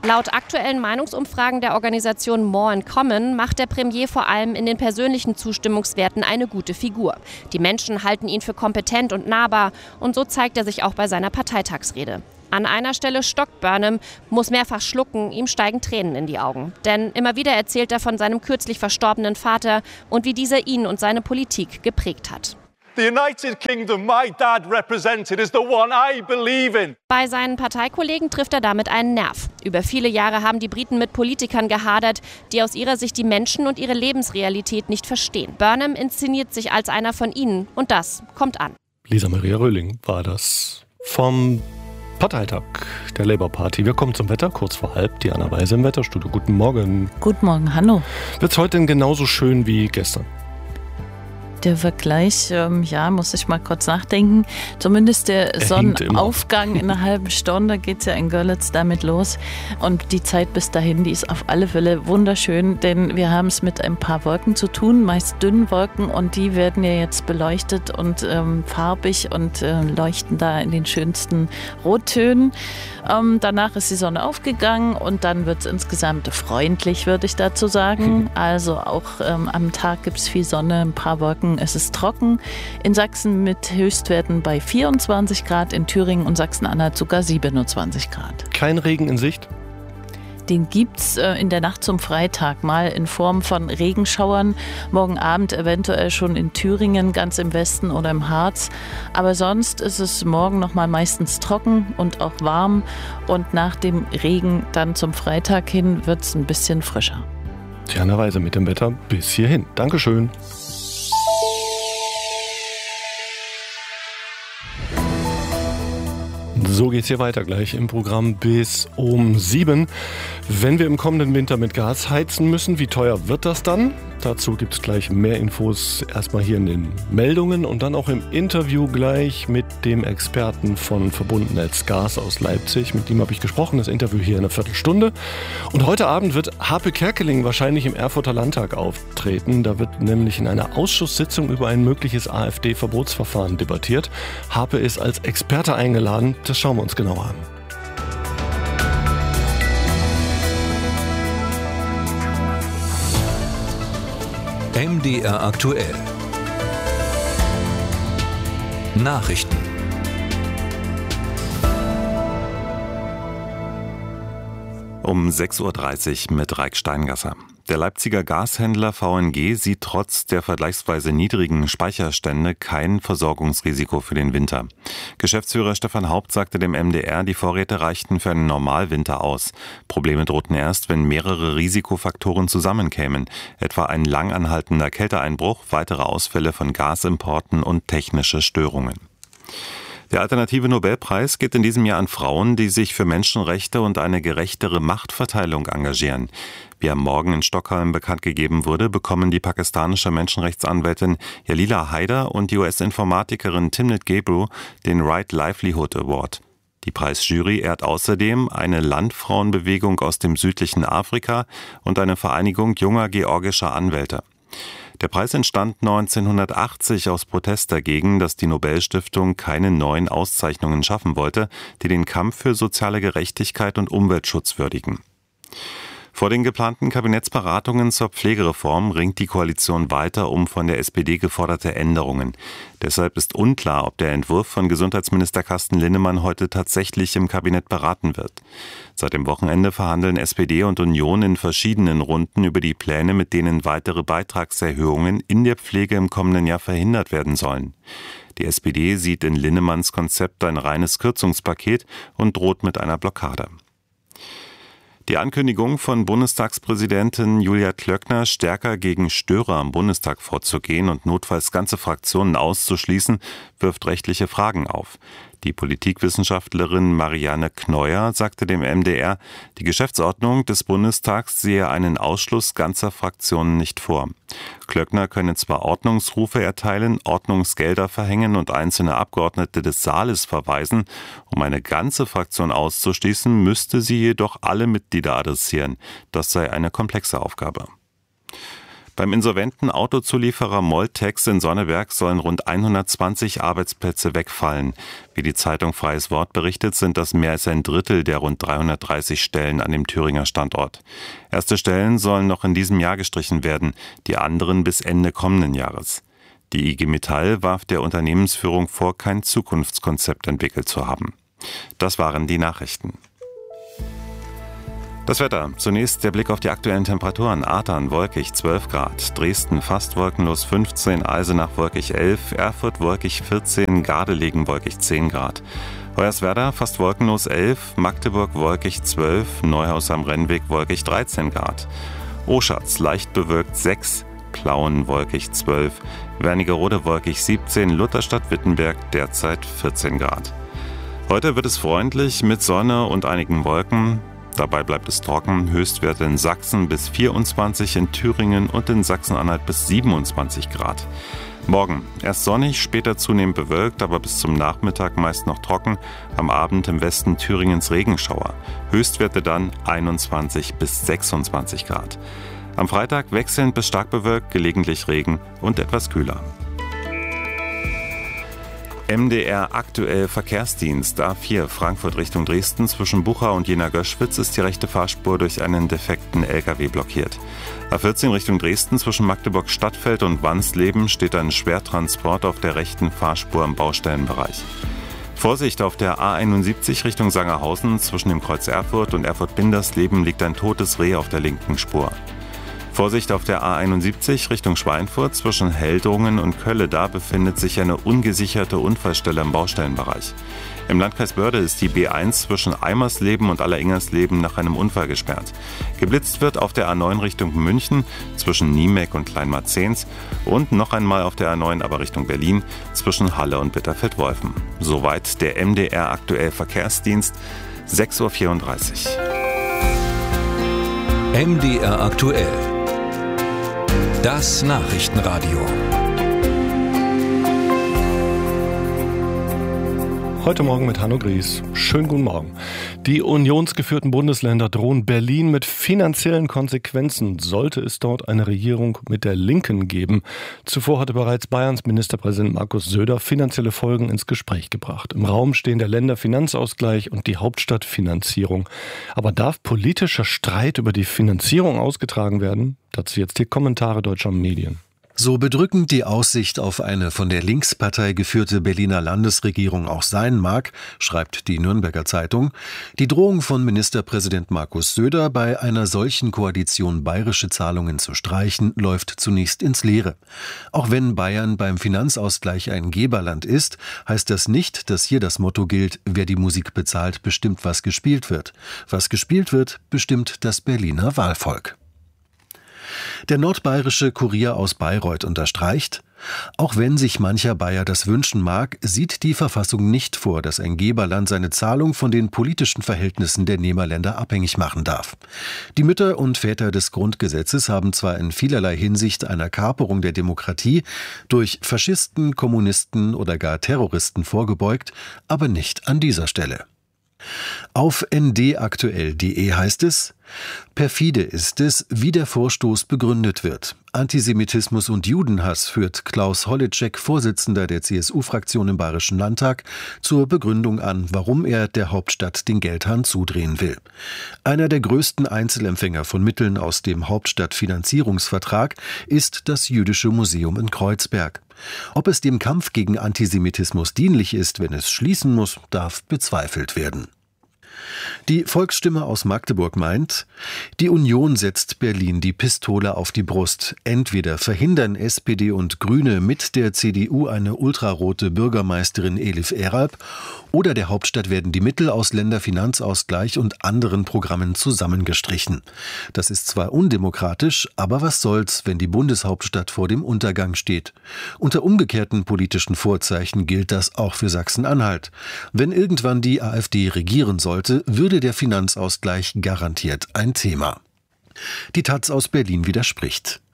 Laut aktuellen Meinungsumfragen der Organisation More in Common macht der Premier vor allem in den persönlichen Zustimmungswerten eine gute Figur. Die Menschen halten ihn für kompetent und nahbar und so zeigt er sich auch bei seiner Parteitagsrede. An einer Stelle stockt Burnham, muss mehrfach schlucken, ihm steigen Tränen in die Augen. Denn immer wieder erzählt er von seinem kürzlich verstorbenen Vater und wie dieser ihn und seine Politik geprägt hat. The United Kingdom my dad represented is the one I believe in. Bei seinen Parteikollegen trifft er damit einen Nerv. Über viele Jahre haben die Briten mit Politikern gehadert, die aus ihrer Sicht die Menschen und ihre Lebensrealität nicht verstehen. Burnham inszeniert sich als einer von ihnen und das kommt an. Lisa Maria Röhling war das vom Parteitag der Labour Party. Wir kommen zum Wetter, kurz vor halb. Diana Weise im Wetterstudio. Guten Morgen. Guten Morgen, Hanno. Wird's heute denn genauso schön wie gestern? Der Vergleich, muss ich mal kurz nachdenken. Zumindest der Sonnenaufgang in einer halben Stunde geht es ja in Görlitz damit los. Und die Zeit bis dahin, die ist auf alle Fälle wunderschön, denn wir haben es mit ein paar Wolken zu tun, meist dünnen Wolken, und die werden ja jetzt beleuchtet und farbig und leuchten da in den schönsten Rottönen. Danach ist die Sonne aufgegangen und dann wird es insgesamt freundlich, würde ich dazu sagen. Also auch am Tag gibt es viel Sonne, ein paar Wolken. Es ist trocken. In Sachsen mit Höchstwerten bei 24 Grad, in Thüringen und Sachsen-Anhalt sogar 27 Grad. Kein Regen in Sicht? Den gibt's in der Nacht zum Freitag mal in Form von Regenschauern. Morgen Abend eventuell schon in Thüringen, ganz im Westen oder im Harz. Aber sonst ist es morgen nochmal meistens trocken und auch warm. Und nach dem Regen dann zum Freitag hin wird's ein bisschen frischer. Diana Weise mit dem Wetter bis hierhin. Dankeschön. So geht's hier weiter gleich im Programm bis um 7. Wenn wir im kommenden Winter mit Gas heizen müssen, wie teuer wird das dann? Dazu gibt's gleich mehr Infos erstmal hier in den Meldungen und dann auch im Interview gleich mit dem Experten von Verbundnetz Gas aus Leipzig. Mit ihm habe ich gesprochen, das Interview hier in einer Viertelstunde. Und heute Abend wird Harpe Kerkeling wahrscheinlich im Erfurter Landtag auftreten. Da wird nämlich in einer Ausschusssitzung über ein mögliches AfD-Verbotsverfahren debattiert. Harpe ist als Experte eingeladen. Das schauen wir uns genauer an. MDR aktuell. Nachrichten. Um 6.30 Uhr mit Raik Steingasser. Der Leipziger Gashändler VNG sieht trotz der vergleichsweise niedrigen Speicherstände kein Versorgungsrisiko für den Winter. Geschäftsführer Stefan Haupt sagte dem MDR, die Vorräte reichten für einen Normalwinter aus. Probleme drohten erst, wenn mehrere Risikofaktoren zusammenkämen, etwa ein lang anhaltender Kälteeinbruch, weitere Ausfälle von Gasimporten und technische Störungen. Der alternative Nobelpreis geht in diesem Jahr an Frauen, die sich für Menschenrechte und eine gerechtere Machtverteilung engagieren. Wie am Morgen in Stockholm bekannt gegeben wurde, bekommen die pakistanische Menschenrechtsanwältin Jalila Haider und die US-Informatikerin Timnit Gebru den Right Livelihood Award. Die Preisjury ehrt außerdem eine Landfrauenbewegung aus dem südlichen Afrika und eine Vereinigung junger georgischer Anwälte. Der Preis entstand 1980 aus Protest dagegen, dass die Nobelstiftung keine neuen Auszeichnungen schaffen wollte, die den Kampf für soziale Gerechtigkeit und Umweltschutz würdigen. Vor den geplanten Kabinettsberatungen zur Pflegereform ringt die Koalition weiter um von der SPD geforderte Änderungen. Deshalb ist unklar, ob der Entwurf von Gesundheitsminister Carsten Linnemann heute tatsächlich im Kabinett beraten wird. Seit dem Wochenende verhandeln SPD und Union in verschiedenen Runden über die Pläne, mit denen weitere Beitragserhöhungen in der Pflege im kommenden Jahr verhindert werden sollen. Die SPD sieht in Linnemanns Konzept ein reines Kürzungspaket und droht mit einer Blockade. Die Ankündigung von Bundestagspräsidentin Julia Klöckner, stärker gegen Störer am Bundestag vorzugehen und notfalls ganze Fraktionen auszuschließen, wirft rechtliche Fragen auf. Die Politikwissenschaftlerin Marianne Kneuer sagte dem MDR, die Geschäftsordnung des Bundestags sehe einen Ausschluss ganzer Fraktionen nicht vor. Klöckner könne zwar Ordnungsrufe erteilen, Ordnungsgelder verhängen und einzelne Abgeordnete des Saales verweisen. Um eine ganze Fraktion auszuschließen, müsste sie jedoch alle Mitglieder adressieren. Das sei eine komplexe Aufgabe. Beim insolventen Autozulieferer Moltex in Sonneberg sollen rund 120 Arbeitsplätze wegfallen. Wie die Zeitung Freies Wort berichtet, sind das mehr als ein Drittel der rund 330 Stellen an dem Thüringer Standort. Erste Stellen sollen noch in diesem Jahr gestrichen werden, die anderen bis Ende kommenden Jahres. Die IG Metall warf der Unternehmensführung vor, kein Zukunftskonzept entwickelt zu haben. Das waren die Nachrichten. Das Wetter. Zunächst der Blick auf die aktuellen Temperaturen. Adern wolkig 12 Grad, Dresden fast wolkenlos 15, Eisenach wolkig 11, Erfurt wolkig 14, Gardelegen wolkig 10 Grad. Hoyerswerda fast wolkenlos 11, Magdeburg wolkig 12, Neuhaus am Rennweg wolkig 13 Grad. Oschatz leicht bewölkt 6, Plauen wolkig 12, Wernigerode wolkig 17, Lutherstadt-Wittenberg derzeit 14 Grad. Heute wird es freundlich mit Sonne und einigen Wolken. Dabei bleibt es trocken, Höchstwerte in Sachsen bis 24, in Thüringen und in Sachsen-Anhalt bis 27 Grad. Morgen erst sonnig, später zunehmend bewölkt, aber bis zum Nachmittag meist noch trocken. Am Abend im Westen Thüringens Regenschauer. Höchstwerte dann 21 bis 26 Grad. Am Freitag wechselnd bis stark bewölkt, gelegentlich Regen und etwas kühler. MDR aktuell Verkehrsdienst A4 Frankfurt Richtung Dresden zwischen Bucha und Jena-Göschwitz ist die rechte Fahrspur durch einen defekten LKW blockiert. A14 Richtung Dresden zwischen Magdeburg-Stadtfeld und Wansleben steht ein Schwertransport auf der rechten Fahrspur im Baustellenbereich. Vorsicht, auf der A71 Richtung Sangerhausen zwischen dem Kreuz Erfurt und Erfurt-Bindersleben liegt ein totes Reh auf der linken Spur. Vorsicht auf der A71 Richtung Schweinfurt zwischen Heldrungen und Kölle, da befindet sich eine ungesicherte Unfallstelle im Baustellenbereich. Im Landkreis Börde ist die B1 zwischen Eimersleben und Alleringersleben nach einem Unfall gesperrt. Geblitzt wird auf der A9 Richtung München zwischen Niemeck und Kleinmarzens und noch einmal auf der A9 aber Richtung Berlin zwischen Halle und Bitterfeld-Wolfen. Soweit der MDR aktuell Verkehrsdienst, 6:34 Uhr. MDR aktuell. Das Nachrichtenradio. Heute Morgen mit Hanno Gries. Schönen guten Morgen. Die unionsgeführten Bundesländer drohen Berlin mit finanziellen Konsequenzen, sollte es dort eine Regierung mit der Linken geben. Zuvor hatte bereits Bayerns Ministerpräsident Markus Söder finanzielle Folgen ins Gespräch gebracht. Im Raum stehen der Länderfinanzausgleich und die Hauptstadtfinanzierung. Aber darf politischer Streit über die Finanzierung ausgetragen werden? Dazu jetzt die Kommentare deutscher Medien. So bedrückend die Aussicht auf eine von der Linkspartei geführte Berliner Landesregierung auch sein mag, schreibt die Nürnberger Zeitung, die Drohung von Ministerpräsident Markus Söder, bei einer solchen Koalition bayerische Zahlungen zu streichen, läuft zunächst ins Leere. Auch wenn Bayern beim Finanzausgleich ein Geberland ist, heißt das nicht, dass hier das Motto gilt, wer die Musik bezahlt, bestimmt, was gespielt wird. Was gespielt wird, bestimmt das Berliner Wahlvolk. Der nordbayerische Kurier aus Bayreuth unterstreicht: Auch wenn sich mancher Bayer das wünschen mag, sieht die Verfassung nicht vor, dass ein Geberland seine Zahlung von den politischen Verhältnissen der Nehmerländer abhängig machen darf. Die Mütter und Väter des Grundgesetzes haben zwar in vielerlei Hinsicht einer Kaperung der Demokratie durch Faschisten, Kommunisten oder gar Terroristen vorgebeugt, aber nicht an dieser Stelle. Auf ndaktuell.de heißt es: Perfide ist es, wie der Vorstoß begründet wird. Antisemitismus und Judenhass führt Klaus Holleczek, Vorsitzender der CSU-Fraktion im Bayerischen Landtag, zur Begründung an, warum er der Hauptstadt den Geldhahn zudrehen will. Einer der größten Einzelempfänger von Mitteln aus dem Hauptstadtfinanzierungsvertrag ist das Jüdische Museum in Kreuzberg. Ob es dem Kampf gegen Antisemitismus dienlich ist, wenn es schließen muss, darf bezweifelt werden. Die Volksstimme aus Magdeburg meint, die Union setzt Berlin die Pistole auf die Brust. Entweder verhindern SPD und Grüne mit der CDU eine ultrarote Bürgermeisterin Elif Eralp, oder der Hauptstadt werden die Mittel aus Länderfinanzausgleich und anderen Programmen zusammengestrichen. Das ist zwar undemokratisch, aber was soll's, wenn die Bundeshauptstadt vor dem Untergang steht. Unter umgekehrten politischen Vorzeichen gilt das auch für Sachsen-Anhalt. Wenn irgendwann die AfD regieren sollte, würde der Finanzausgleich garantiert ein Thema. Die taz aus Berlin widerspricht.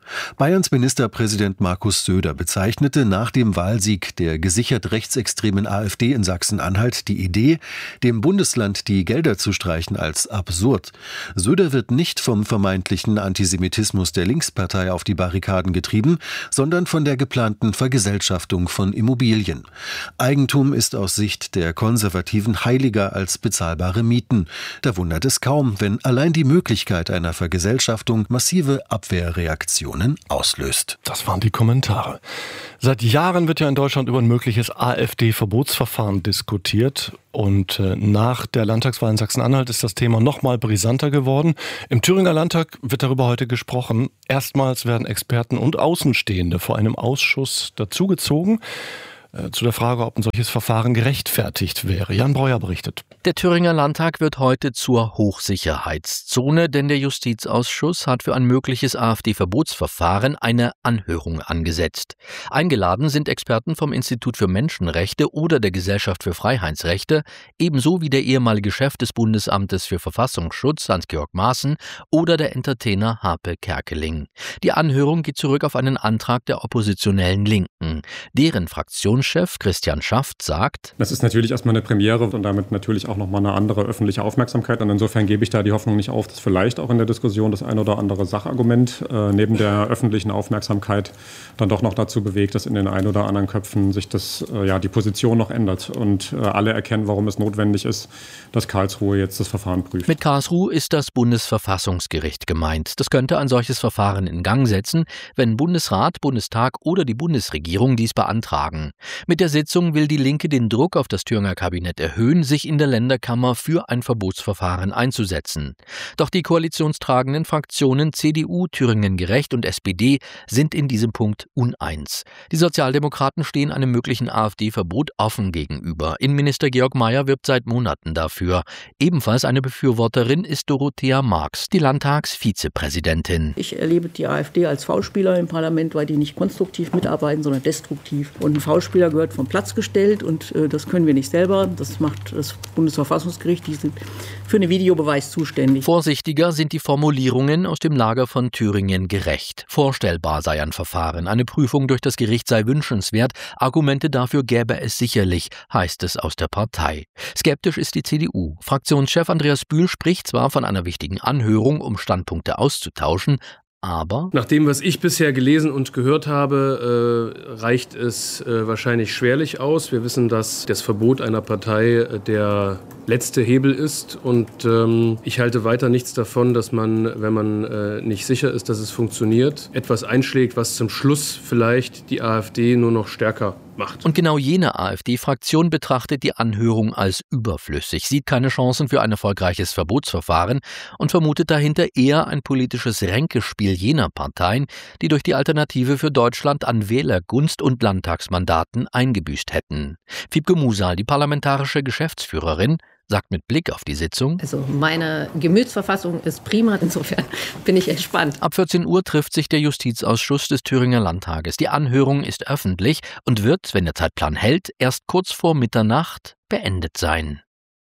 Bayerns Ministerpräsident Markus Söder bezeichnete nach dem Wahlsieg der gesichert rechtsextremen AfD in Sachsen-Anhalt die Idee, dem Bundesland die Gelder zu streichen, als absurd. Söder wird nicht vom vermeintlichen Antisemitismus der Linkspartei auf die Barrikaden getrieben, sondern von der geplanten Vergesellschaftung von Immobilien. Eigentum ist aus Sicht der Konservativen heiliger als bezahlbare Mieten. Da wundert es kaum, wenn allein die Möglichkeit einer Vergesellschaftung massive Abwehrreaktionen auslöst. Das waren die Kommentare. Seit Jahren wird ja in Deutschland über ein mögliches AfD-Verbotsverfahren diskutiert. Und nach der Landtagswahl in Sachsen-Anhalt ist das Thema noch mal brisanter geworden. Im Thüringer Landtag wird darüber heute gesprochen. Erstmals werden Experten und Außenstehende vor einem Ausschuss dazugezogen. Zu der Frage, ob ein solches Verfahren gerechtfertigt wäre. Jan Breuer berichtet. Der Thüringer Landtag wird heute zur Hochsicherheitszone, denn der Justizausschuss hat für ein mögliches AfD-Verbotsverfahren eine Anhörung angesetzt. Eingeladen sind Experten vom Institut für Menschenrechte oder der Gesellschaft für Freiheitsrechte, ebenso wie der ehemalige Chef des Bundesamtes für Verfassungsschutz, Hans-Georg Maaßen, oder der Entertainer Harpe Kerkeling. Die Anhörung geht zurück auf einen Antrag der oppositionellen Linken. Deren Fraktionschef Christian Schaft sagt: Das ist natürlich erstmal eine Premiere und damit natürlich auch nochmal eine andere öffentliche Aufmerksamkeit. Und insofern gebe ich da die Hoffnung nicht auf, dass vielleicht auch in der Diskussion das ein oder andere Sachargument neben der öffentlichen Aufmerksamkeit dann doch noch dazu bewegt, dass in den ein oder anderen Köpfen sich die Position noch ändert und alle erkennen, warum es notwendig ist, dass Karlsruhe jetzt das Verfahren prüft. Mit Karlsruhe ist das Bundesverfassungsgericht gemeint. Das könnte ein solches Verfahren in Gang setzen, wenn Bundesrat, Bundestag oder die Bundesregierung dies beantragen. Mit der Sitzung will die Linke den Druck auf das Thüringer Kabinett erhöhen, sich in der Länderkammer für ein Verbotsverfahren einzusetzen. Doch die koalitionstragenden Fraktionen CDU, Thüringen Gerecht und SPD sind in diesem Punkt uneins. Die Sozialdemokraten stehen einem möglichen AfD-Verbot offen gegenüber. Innenminister Georg Mayer wirbt seit Monaten dafür. Ebenfalls eine Befürworterin ist Dorothea Marx, die Landtagsvizepräsidentin. Ich erlebe die AfD als Foulspieler im Parlament, weil die nicht konstruktiv mitarbeiten, sondern destruktiv. Und ein Foulspieler gehört vom Platz gestellt und das können wir nicht selber. Das macht das Bundesverfassungsgericht. Die sind für einen Videobeweis zuständig. Vorsichtiger sind die Formulierungen aus dem Lager von Thüringen Gerecht. Vorstellbar sei ein Verfahren. Eine Prüfung durch das Gericht sei wünschenswert. Argumente dafür gäbe es sicherlich, heißt es aus der Partei. Skeptisch ist die CDU. Fraktionschef Andreas Bühl spricht zwar von einer wichtigen Anhörung, um Standpunkte auszutauschen, aber nach dem, was ich bisher gelesen und gehört habe, reicht es wahrscheinlich schwerlich aus. Wir wissen, dass das Verbot einer Partei der letzte Hebel ist. Und ich halte weiter nichts davon, dass man, wenn man nicht sicher ist, dass es funktioniert, etwas einschlägt, was zum Schluss vielleicht die AfD nur noch stärker macht. Und genau jene AfD-Fraktion betrachtet die Anhörung als überflüssig, sieht keine Chancen für ein erfolgreiches Verbotsverfahren und vermutet dahinter eher ein politisches Ränkespiel jener Parteien, die durch die Alternative für Deutschland an Wählergunst und Landtagsmandaten eingebüßt hätten. Wiebke Musal, die parlamentarische Geschäftsführerin, sagt mit Blick auf die Sitzung: Also meine Gemütsverfassung ist prima, insofern bin ich entspannt. Ab 14 Uhr trifft sich der Justizausschuss des Thüringer Landtages. Die Anhörung ist öffentlich und wird, wenn der Zeitplan hält, erst kurz vor Mitternacht beendet sein.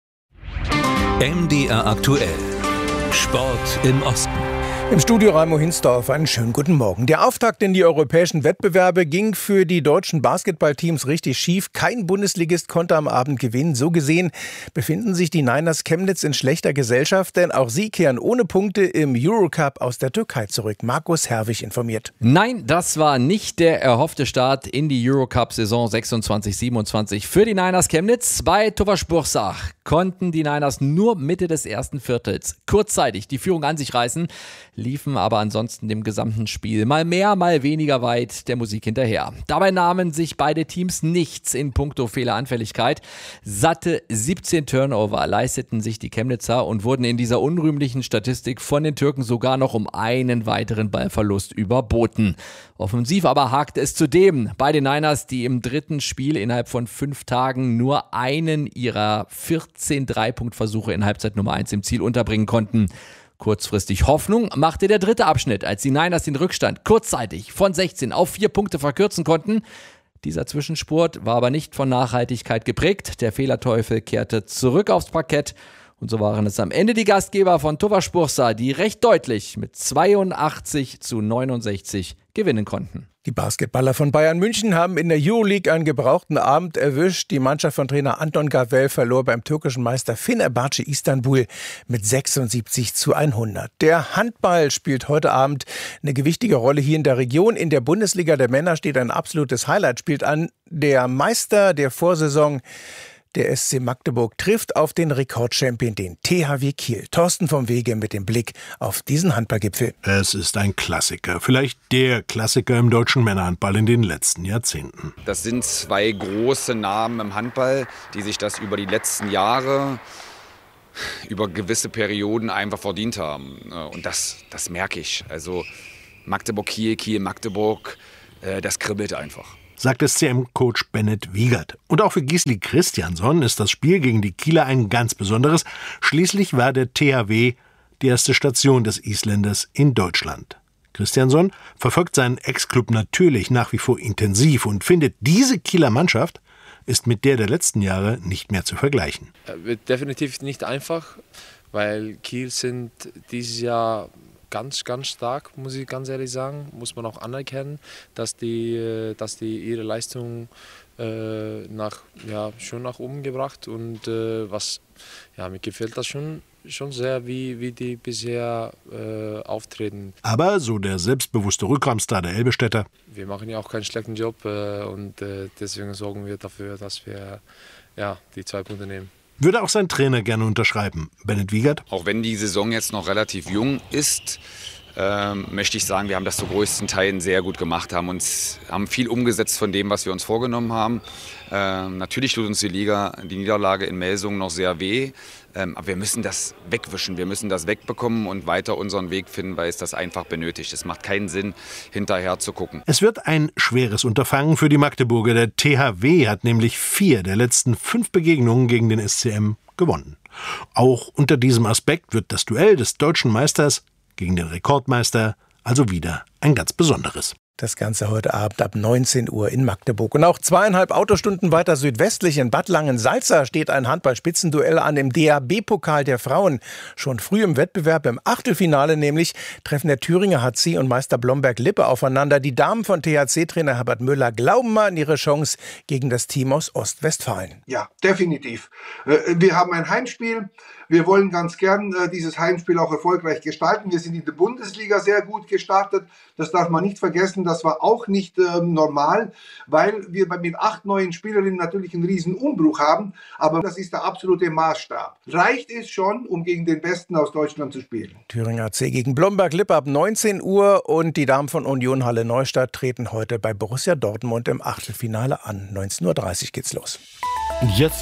MDR aktuell. Sport im Osten. Im Studio Raimo Hinsdorf, einen schönen guten Morgen. Der Auftakt in die europäischen Wettbewerbe ging für die deutschen Basketballteams richtig schief. Kein Bundesligist konnte am Abend gewinnen. So gesehen befinden sich die Niners Chemnitz in schlechter Gesellschaft, denn auch sie kehren ohne Punkte im Eurocup aus der Türkei zurück. Markus Herwig informiert. Nein, das war nicht der erhoffte Start in die Eurocup-Saison 26/27 für die Niners Chemnitz. Bei Tofaş Bursa konnten die Niners nur Mitte des ersten Viertels kurzzeitig die Führung an sich reißen, liefen aber ansonsten dem gesamten Spiel mal mehr, mal weniger weit der Musik hinterher. Dabei nahmen sich beide Teams nichts in puncto Fehleranfälligkeit. Satte 17 Turnover leisteten sich die Chemnitzer und wurden in dieser unrühmlichen Statistik von den Türken sogar noch um einen weiteren Ballverlust überboten. Offensiv aber hakte es zudem bei den Niners, die im dritten Spiel innerhalb von 5 Tagen nur einen ihrer 14 Dreipunktversuche in Halbzeit Nummer 1 im Ziel unterbringen konnten. Kurzfristig Hoffnung machte der dritte Abschnitt, als die Niners den Rückstand kurzzeitig von 16 auf 4 Punkte verkürzen konnten. Dieser Zwischenspurt war aber nicht von Nachhaltigkeit geprägt. Der Fehlerteufel kehrte zurück aufs Parkett Und so waren es am Ende die Gastgeber von Tofaş Bursa, die recht deutlich mit 82-69 gewinnen konnten. Die Basketballer von Bayern München haben in der Euroleague einen gebrauchten Abend erwischt. Die Mannschaft von Trainer Anton Gavel verlor beim türkischen Meister Fenerbahce Istanbul mit 76-100. Der Handball spielt heute Abend eine gewichtige Rolle hier in der Region. In der Bundesliga der Männer steht ein absolutes Highlight-Spiel an. Der Meister der Vorsaison, der SC Magdeburg, trifft auf den Rekordchampion, den THW Kiel. Thorsten vom Wege mit dem Blick auf diesen Handballgipfel. Es ist ein Klassiker, vielleicht der Klassiker im deutschen Männerhandball in den letzten Jahrzehnten. Das sind zwei große Namen im Handball, die sich das über die letzten Jahre, über gewisse Perioden einfach verdient haben. Und das merke ich. Also Magdeburg-Kiel, Kiel-Magdeburg, das kribbelt einfach. Sagt SCM-Coach Bennett Wiegert. Und auch für Gisli Christiansson ist das Spiel gegen die Kieler ein ganz besonderes. Schließlich war der THW die erste Station des Isländers in Deutschland. Christiansson verfolgt seinen Ex-Club natürlich nach wie vor intensiv und findet, diese Kieler Mannschaft ist mit der letzten Jahre nicht mehr zu vergleichen. Wird definitiv nicht einfach, weil Kiel sind dieses Jahr ganz, ganz stark, muss ich ganz ehrlich sagen. Muss man auch anerkennen, dass die ihre Leistung schon nach oben gebracht und mir gefällt das schon sehr, wie die bisher auftreten. Aber, so der selbstbewusste Rückraumstar der Elbestädter, wir machen ja auch keinen schlechten Job und deswegen sorgen wir dafür, dass wir die 2 Punkte nehmen. Würde auch sein Trainer gerne unterschreiben, Bennett Wiegert. Auch wenn die Saison jetzt noch relativ jung ist, möchte ich sagen, wir haben das zu größten Teilen sehr gut gemacht, haben viel umgesetzt von dem, was wir uns vorgenommen haben. Natürlich tut uns die Niederlage in Melsungen noch sehr weh, aber wir müssen das wegwischen, wir müssen das wegbekommen und weiter unseren Weg finden, weil es das einfach benötigt. Es macht keinen Sinn, hinterher zu gucken. Es wird ein schweres Unterfangen für die Magdeburger. Der THW hat nämlich 4 der letzten 5 Begegnungen gegen den SCM gewonnen. Auch unter diesem Aspekt wird das Duell des deutschen Meisters gegen den Rekordmeister also wieder ein ganz besonderes. Das Ganze heute Abend ab 19 Uhr in Magdeburg. Und auch 2,5 Autostunden weiter südwestlich in Bad Langensalza steht ein Handball-Spitzenduell an im DHB-Pokal der Frauen. Schon früh im Wettbewerb, im Achtelfinale nämlich, treffen der Thüringer HC und Meister Blomberg-Lippe aufeinander. Die Damen von THC-Trainer Herbert Müller glauben mal an ihre Chance gegen das Team aus Ostwestfalen. Ja, definitiv. Wir haben ein Heimspiel. Wir wollen ganz gern dieses Heimspiel auch erfolgreich gestalten. Wir sind in der Bundesliga sehr gut gestartet. Das darf man nicht vergessen. Das war auch nicht normal, weil wir mit 8 neuen Spielerinnen natürlich einen riesen Umbruch haben. Aber das ist der absolute Maßstab. Reicht es schon, um gegen den Besten aus Deutschland zu spielen. Thüringer HC gegen Blomberg-Lippe ab 19 Uhr. Und die Damen von Union Halle Neustadt treten heute bei Borussia Dortmund im Achtelfinale an. 19:30 Uhr geht's los. Jetzt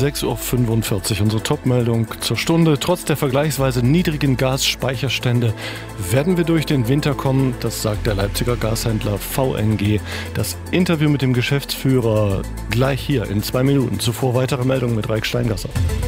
6:45 Uhr, unsere Topmeldung zur Stunde. Trotz der vergleichsweise niedrigen Gasspeicherstände werden wir durch den Winter kommen, das sagt der Leipziger Gashändler VNG. Das Interview mit dem Geschäftsführer gleich hier in 2 Minuten. Zuvor weitere Meldungen mit Raik Steingasser.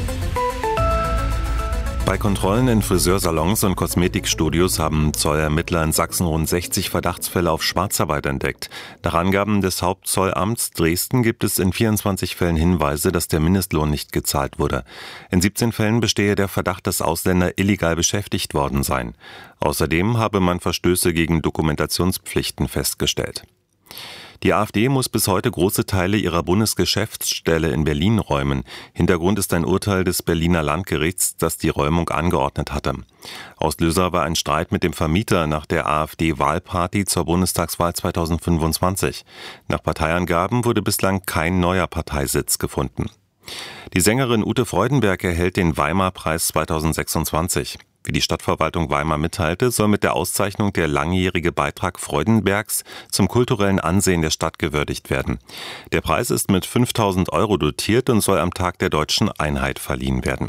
Bei Kontrollen in Friseursalons und Kosmetikstudios haben Zollermittler in Sachsen rund 60 Verdachtsfälle auf Schwarzarbeit entdeckt. Nach Angaben des Hauptzollamts Dresden gibt es in 24 Fällen Hinweise, dass der Mindestlohn nicht gezahlt wurde. In 17 Fällen bestehe der Verdacht, dass Ausländer illegal beschäftigt worden seien. Außerdem habe man Verstöße gegen Dokumentationspflichten festgestellt. Die AfD muss bis heute große Teile ihrer Bundesgeschäftsstelle in Berlin räumen. Hintergrund ist ein Urteil des Berliner Landgerichts, das die Räumung angeordnet hatte. Auslöser war ein Streit mit dem Vermieter nach der AfD-Wahlparty zur Bundestagswahl 2025. Nach Parteiangaben wurde bislang kein neuer Parteisitz gefunden. Die Sängerin Ute Freudenberg erhält den Weimar-Preis 2026. Wie die Stadtverwaltung Weimar mitteilte, soll mit der Auszeichnung der langjährige Beitrag Freudenbergs zum kulturellen Ansehen der Stadt gewürdigt werden. Der Preis ist mit 5.000 € dotiert und soll am Tag der Deutschen Einheit verliehen werden.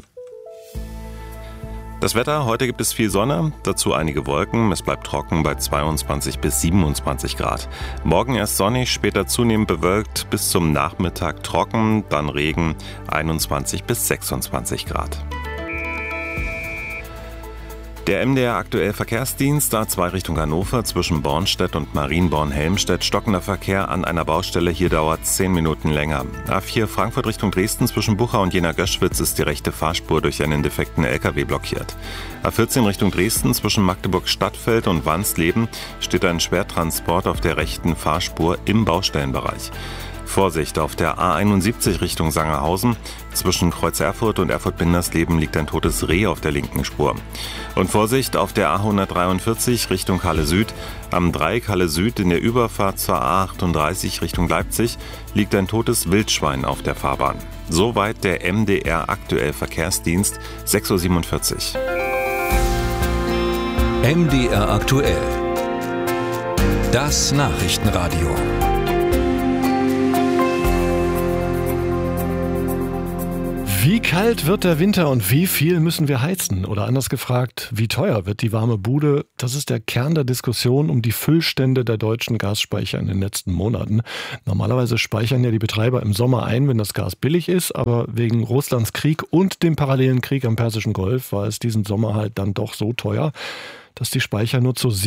Das Wetter, heute gibt es viel Sonne, dazu einige Wolken. Es bleibt trocken bei 22 bis 27 Grad. Morgen erst sonnig, später zunehmend bewölkt, bis zum Nachmittag trocken, dann Regen, 21 bis 26 Grad. Der MDR aktuell Verkehrsdienst, A2 Richtung Hannover zwischen Bornstedt und Marienborn-Helmstedt, stockender Verkehr an einer Baustelle, hier dauert es 10 Minuten länger. A4 Frankfurt Richtung Dresden zwischen Bucha und Jena-Göschwitz ist die rechte Fahrspur durch einen defekten LKW blockiert. A14 Richtung Dresden zwischen Magdeburg-Stadtfeld und Wansleben steht ein Schwertransport auf der rechten Fahrspur im Baustellenbereich. Vorsicht, auf der A71 Richtung Sangerhausen. Zwischen Kreuz Erfurt und Erfurt-Bindersleben liegt ein totes Reh auf der linken Spur. Und Vorsicht, auf der A143 Richtung Halle Süd. Am Dreieck Halle Süd in der Überfahrt zur A38 Richtung Leipzig liegt ein totes Wildschwein auf der Fahrbahn. Soweit der MDR aktuell Verkehrsdienst, 6:47 Uhr. MDR aktuell. Das Nachrichtenradio. Wie kalt wird der Winter und wie viel müssen wir heizen? Oder anders gefragt, wie teuer wird die warme Bude? Das ist der Kern der Diskussion um die Füllstände der deutschen Gasspeicher in den letzten Monaten. Normalerweise speichern ja die Betreiber im Sommer ein, wenn das Gas billig ist, aber wegen Russlands Krieg und dem parallelen Krieg am Persischen Golf war es diesen Sommer halt dann doch so teuer, dass die Speicher nur zu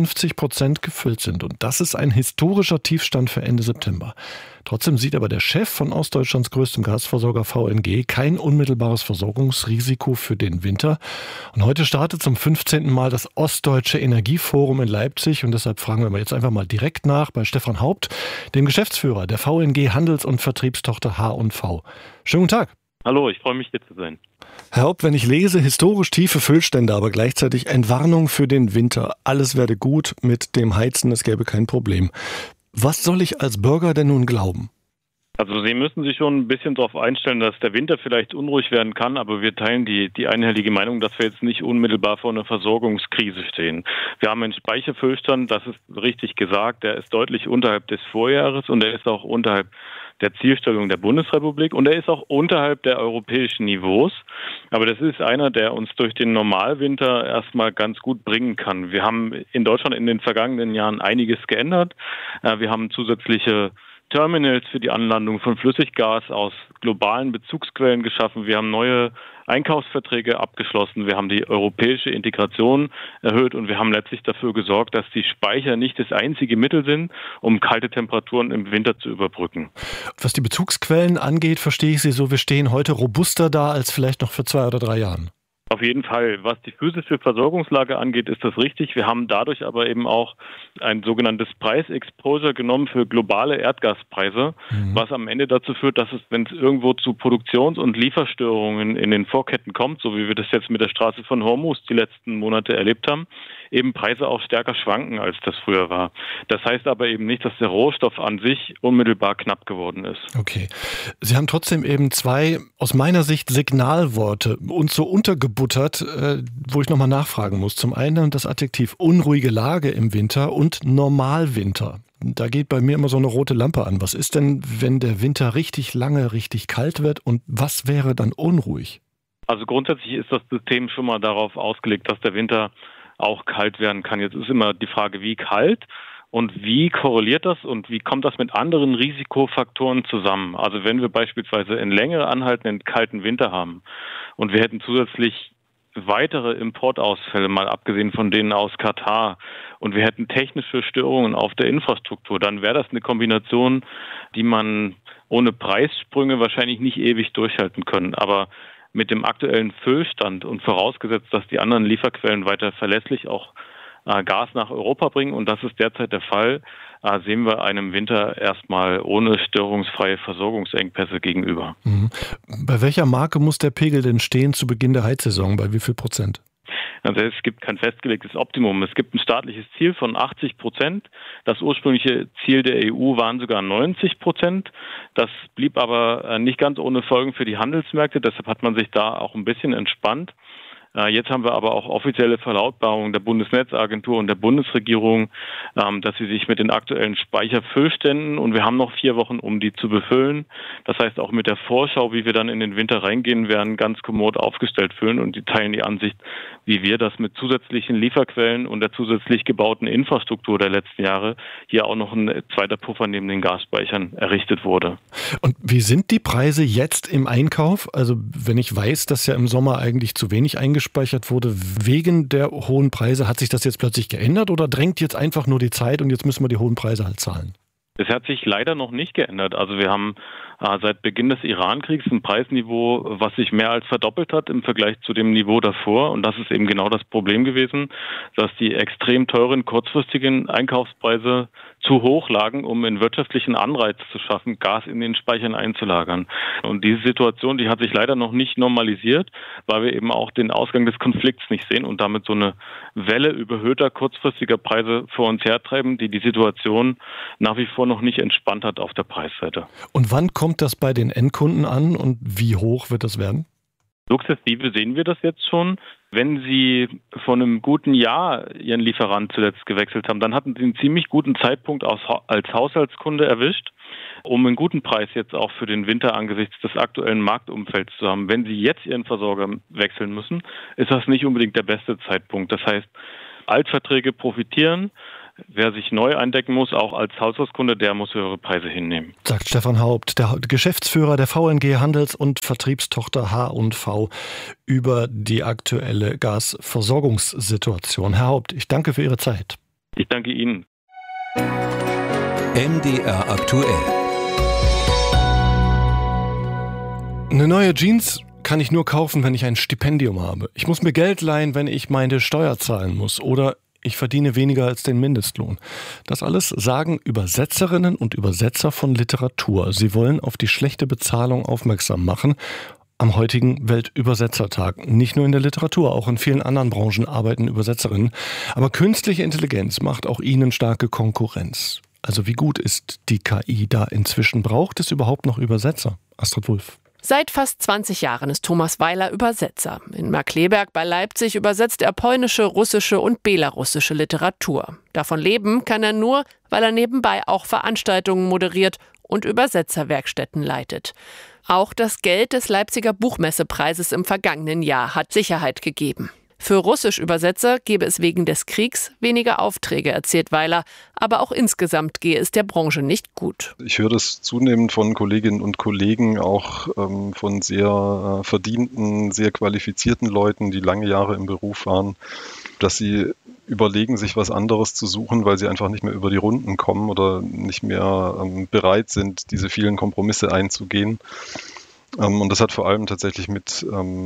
57% gefüllt sind. Und das ist ein historischer Tiefstand für Ende September. Trotzdem sieht aber der Chef von Ostdeutschlands größtem Gasversorger VNG kein unmittelbares Versorgungsrisiko für den Winter. Und heute startet zum 15. Mal das Ostdeutsche Energieforum in Leipzig. Und deshalb fragen wir mal jetzt einfach mal direkt nach bei Stefan Haupt, dem Geschäftsführer der VNG Handels- und Vertriebstochter H&V. Schönen guten Tag. Hallo, ich freue mich, hier zu sein. Herr Haupt, wenn ich lese, historisch tiefe Füllstände, aber gleichzeitig Entwarnung für den Winter. Alles werde gut mit dem Heizen, es gäbe kein Problem. Was soll ich als Bürger denn nun glauben? Also Sie müssen sich schon ein bisschen darauf einstellen, dass der Winter vielleicht unruhig werden kann, aber wir teilen die einhellige Meinung, dass wir jetzt nicht unmittelbar vor einer Versorgungskrise stehen. Wir haben einen Speicherfüllstand, das ist richtig gesagt, der ist deutlich unterhalb des Vorjahres und der ist auch unterhalb der Zielstellung der Bundesrepublik und er ist auch unterhalb der europäischen Niveaus. Aber das ist einer, der uns durch den Normalwinter erstmal ganz gut bringen kann. Wir haben in Deutschland in den vergangenen Jahren einiges geändert. Wir haben zusätzliche Terminals für die Anlandung von Flüssiggas aus globalen Bezugsquellen geschaffen. Wir haben neue Einkaufsverträge abgeschlossen. Wir haben die europäische Integration erhöht und wir haben letztlich dafür gesorgt, dass die Speicher nicht das einzige Mittel sind, um kalte Temperaturen im Winter zu überbrücken. Was die Bezugsquellen angeht, verstehe ich Sie so, wir stehen heute robuster da als vielleicht noch vor 2 oder 3 Jahren. Auf jeden Fall. Was die physische Versorgungslage angeht, ist das richtig. Wir haben dadurch aber eben auch ein sogenanntes Preisexposure genommen für globale Erdgaspreise, was am Ende dazu führt, dass es, wenn es irgendwo zu Produktions- und Lieferstörungen in den Vorketten kommt, so wie wir das jetzt mit der Straße von Hormuz die letzten Monate erlebt haben, eben Preise auch stärker schwanken, als das früher war. Das heißt aber eben nicht, dass der Rohstoff an sich unmittelbar knapp geworden ist. Okay. Sie haben trotzdem eben 2, aus meiner Sicht, Signalworte uns so untergebuttert, wo ich nochmal nachfragen muss. Zum einen das Adjektiv unruhige Lage im Winter und Normalwinter. Da geht bei mir immer so eine rote Lampe an. Was ist denn, wenn der Winter richtig lange, richtig kalt wird und was wäre dann unruhig? Also grundsätzlich ist das System schon mal darauf ausgelegt, dass der Winter auch kalt werden kann. Jetzt ist immer die Frage, wie kalt und wie korreliert das und wie kommt das mit anderen Risikofaktoren zusammen? Also wenn wir beispielsweise einen länger anhaltenden kalten Winter haben und wir hätten zusätzlich weitere Importausfälle, mal abgesehen von denen aus Katar, und wir hätten technische Störungen auf der Infrastruktur, dann wäre das eine Kombination, die man ohne Preissprünge wahrscheinlich nicht ewig durchhalten können. Aber mit dem aktuellen Füllstand und vorausgesetzt, dass die anderen Lieferquellen weiter verlässlich auch Gas nach Europa bringen, und das ist derzeit der Fall, sehen wir einem Winter erstmal ohne störungsfreie Versorgungsengpässe gegenüber. Bei welcher Marke muss der Pegel denn stehen zu Beginn der Heizsaison? Bei wie viel Prozent? Also es gibt kein festgelegtes Optimum. Es gibt ein staatliches Ziel von 80%. Das ursprüngliche Ziel der EU waren sogar 90%. Das blieb aber nicht ganz ohne Folgen für die Handelsmärkte. Deshalb hat man sich da auch ein bisschen entspannt. Jetzt haben wir aber auch offizielle Verlautbarungen der Bundesnetzagentur und der Bundesregierung, dass sie sich mit den aktuellen Speicherfüllständen, und wir haben noch 4 Wochen, um die zu befüllen. Das heißt, auch mit der Vorschau, wie wir dann in den Winter reingehen werden, ganz kommod aufgestellt fühlen, und die teilen die Ansicht, wie wir das mit zusätzlichen Lieferquellen und der zusätzlich gebauten Infrastruktur der letzten Jahre hier auch noch ein zweiter Puffer neben den Gasspeichern errichtet wurde. Und wie sind die Preise jetzt im Einkauf? Also wenn ich weiß, dass ja im Sommer eigentlich zu wenig eingestellt eingespeichert wurde wegen der hohen Preise. Hat sich das jetzt plötzlich geändert oder drängt jetzt einfach nur die Zeit und jetzt müssen wir die hohen Preise halt zahlen? Es hat sich leider noch nicht geändert. Also wir haben seit Beginn des Iran-Kriegs ein Preisniveau, was sich mehr als verdoppelt hat im Vergleich zu dem Niveau davor. Und das ist eben genau das Problem gewesen, dass die extrem teuren kurzfristigen Einkaufspreise zu hoch lagen, um einen wirtschaftlichen Anreiz zu schaffen, Gas in den Speichern einzulagern. Und diese Situation, die hat sich leider noch nicht normalisiert, weil wir eben auch den Ausgang des Konflikts nicht sehen und damit so eine Welle überhöhter kurzfristiger Preise vor uns hertreiben, die Situation nach wie vor noch nicht entspannt hat auf der Preisseite. Und wann kommt das bei den Endkunden an und wie hoch wird das werden? Sukzessive sehen wir das jetzt schon. Wenn Sie vor einem guten Jahr Ihren Lieferant zuletzt gewechselt haben, dann hatten Sie einen ziemlich guten Zeitpunkt als Haushaltskunde erwischt, um einen guten Preis jetzt auch für den Winter angesichts des aktuellen Marktumfelds zu haben. Wenn Sie jetzt Ihren Versorger wechseln müssen, ist das nicht unbedingt der beste Zeitpunkt. Das heißt, Altverträge profitieren. Wer sich neu eindecken muss, auch als Haushaltskunde, der muss höhere Preise hinnehmen. Sagt Stefan Haupt, der Geschäftsführer der VNG Handels- und Vertriebstochter H&V, über die aktuelle Gasversorgungssituation. Herr Haupt, ich danke für Ihre Zeit. Ich danke Ihnen. MDR aktuell. Eine neue Jeans kann ich nur kaufen, wenn ich ein Stipendium habe. Ich muss mir Geld leihen, wenn ich meine Steuer zahlen muss. Oder ich verdiene weniger als den Mindestlohn. Das alles sagen Übersetzerinnen und Übersetzer von Literatur. Sie wollen auf die schlechte Bezahlung aufmerksam machen. Am heutigen Weltübersetzertag. Nicht nur in der Literatur, auch in vielen anderen Branchen arbeiten Übersetzerinnen. Aber künstliche Intelligenz macht auch ihnen starke Konkurrenz. Also wie gut ist die KI da inzwischen? Braucht es überhaupt noch Übersetzer? Astrid Wulff. Seit fast 20 Jahren ist Thomas Weiler Übersetzer. In Markkleeberg bei Leipzig übersetzt er polnische, russische und belarussische Literatur. Davon leben kann er nur, weil er nebenbei auch Veranstaltungen moderiert und Übersetzerwerkstätten leitet. Auch das Geld des Leipziger Buchmessepreises im vergangenen Jahr hat Sicherheit gegeben. Für Russisch-Übersetzer gebe es wegen des Kriegs weniger Aufträge, erzählt Weiler. Aber auch insgesamt gehe es der Branche nicht gut. Ich höre das zunehmend von Kolleginnen und Kollegen, auch von sehr verdienten, sehr qualifizierten Leuten, die lange Jahre im Beruf waren, dass sie überlegen, sich was anderes zu suchen, weil sie einfach nicht mehr über die Runden kommen oder nicht mehr bereit sind, diese vielen Kompromisse einzugehen. Und das hat vor allem tatsächlich mit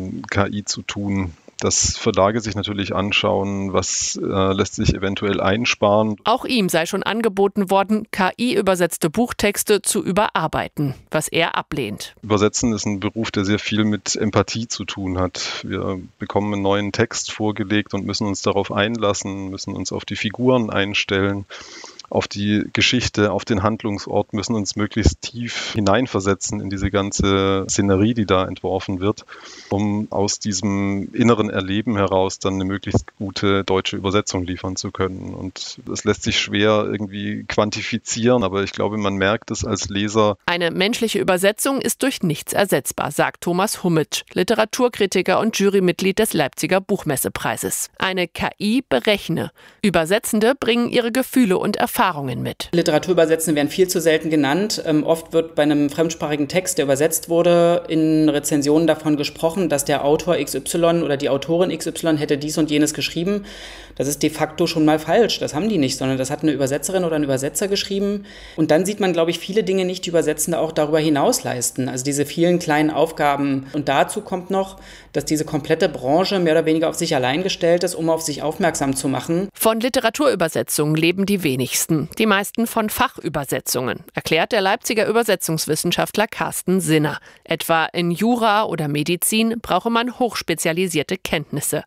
KI zu tun. Dass Verlage sich natürlich anschauen, was lässt sich eventuell einsparen. Auch ihm sei schon angeboten worden, KI-übersetzte Buchtexte zu überarbeiten, was er ablehnt. Übersetzen ist ein Beruf, der sehr viel mit Empathie zu tun hat. Wir bekommen einen neuen Text vorgelegt und müssen uns darauf einlassen, müssen uns auf die Figuren einstellen, auf die Geschichte, auf den Handlungsort, müssen uns möglichst tief hineinversetzen in diese ganze Szenerie, die da entworfen wird, um aus diesem inneren Erleben heraus dann eine möglichst gute deutsche Übersetzung liefern zu können. Und das lässt sich schwer irgendwie quantifizieren, aber ich glaube, man merkt es als Leser. Eine menschliche Übersetzung ist durch nichts ersetzbar, sagt Thomas Hummitsch, Literaturkritiker und Jurymitglied des Leipziger Buchmessepreises. Eine KI berechne. Übersetzende bringen ihre Gefühle und Erfahrungen mit. Literaturübersetzen werden viel zu selten genannt. Oft wird bei einem fremdsprachigen Text, der übersetzt wurde, in Rezensionen davon gesprochen, dass der Autor XY oder die Autorin XY hätte dies und jenes geschrieben. Das ist de facto schon mal falsch. Das haben die nicht, sondern das hat eine Übersetzerin oder ein Übersetzer geschrieben. Und dann sieht man, glaube ich, viele Dinge nicht, die Übersetzende auch darüber hinaus leisten. Also diese vielen kleinen Aufgaben. Und dazu kommt noch, dass diese komplette Branche mehr oder weniger auf sich allein gestellt ist, um auf sich aufmerksam zu machen. Von Literaturübersetzungen leben die wenigsten. Die meisten von Fachübersetzungen, erklärt der Leipziger Übersetzungswissenschaftler Carsten Sinner. Etwa in Jura oder Medizin brauche man hochspezialisierte Kenntnisse.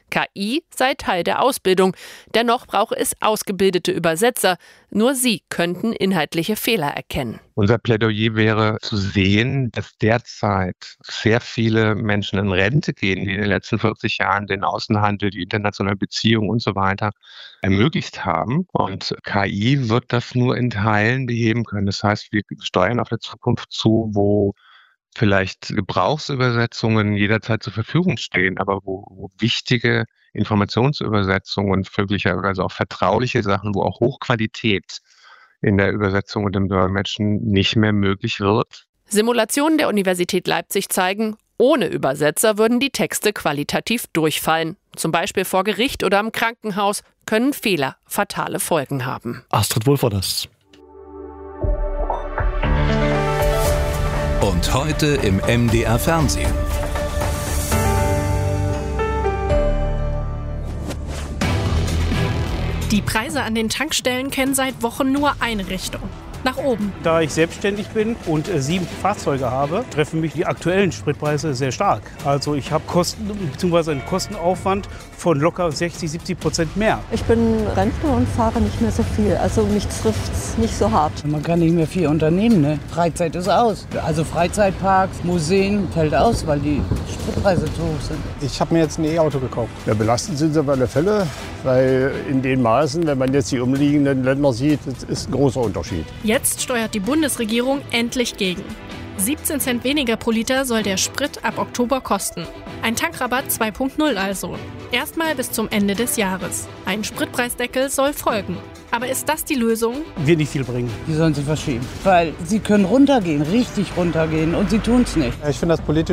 KI sei Teil der Ausbildung. Dennoch brauche es ausgebildete Übersetzer. Nur sie könnten inhaltliche Fehler erkennen. Unser Plädoyer wäre zu sehen, dass derzeit sehr viele Menschen in Rente gehen, die in den letzten 40 Jahren den Außenhandel, die internationalen Beziehungen und so weiter ermöglicht haben. Und KI wird das nur in Teilen beheben können. Das heißt, wir steuern auf eine Zukunft zu, wo vielleicht Gebrauchsübersetzungen jederzeit zur Verfügung stehen, aber wo wichtige Informationsübersetzungen, möglicherweise auch vertrauliche Sachen, wo auch Hochqualität in der Übersetzung und im Dolmetschen nicht mehr möglich wird. Simulationen der Universität Leipzig zeigen, Ohne Übersetzer würden die Texte qualitativ durchfallen. Zum Beispiel vor Gericht oder im Krankenhaus können Fehler fatale Folgen haben. Astrid Wulferders. Und heute im MDR Fernsehen. Die Preise an den Tankstellen kennen seit Wochen nur eine Richtung: nach oben. Da ich selbstständig bin und 7 Fahrzeuge habe, treffen mich die aktuellen Spritpreise sehr stark. Also ich habe Kosten bzw. einen Kostenaufwand von locker 60-70% mehr. Ich bin Rentner und fahre nicht mehr so viel. Also mich trifft es nicht so hart. Man kann nicht mehr viel unternehmen, ne? Freizeit ist aus. Also Freizeitparks, Museen fällt aus, weil die Spritpreise zu hoch sind. Ich habe mir jetzt ein E-Auto gekauft. Ja, belastend sind sie auf alle Fälle, weil in den Maßen, wenn man jetzt die umliegenden Länder sieht, das ist ein großer Unterschied. Jetzt steuert die Bundesregierung endlich gegen. 17 Cent weniger pro Liter soll der Sprit ab Oktober kosten. Ein Tankrabatt 2.0 also. Erstmal bis zum Ende des Jahres. Ein Spritpreisdeckel soll folgen. Aber ist das die Lösung? Wird nicht viel bringen. Die sollen sich verschieben, weil sie können runtergehen, richtig runtergehen, und sie tun es nicht. Ich finde das politisch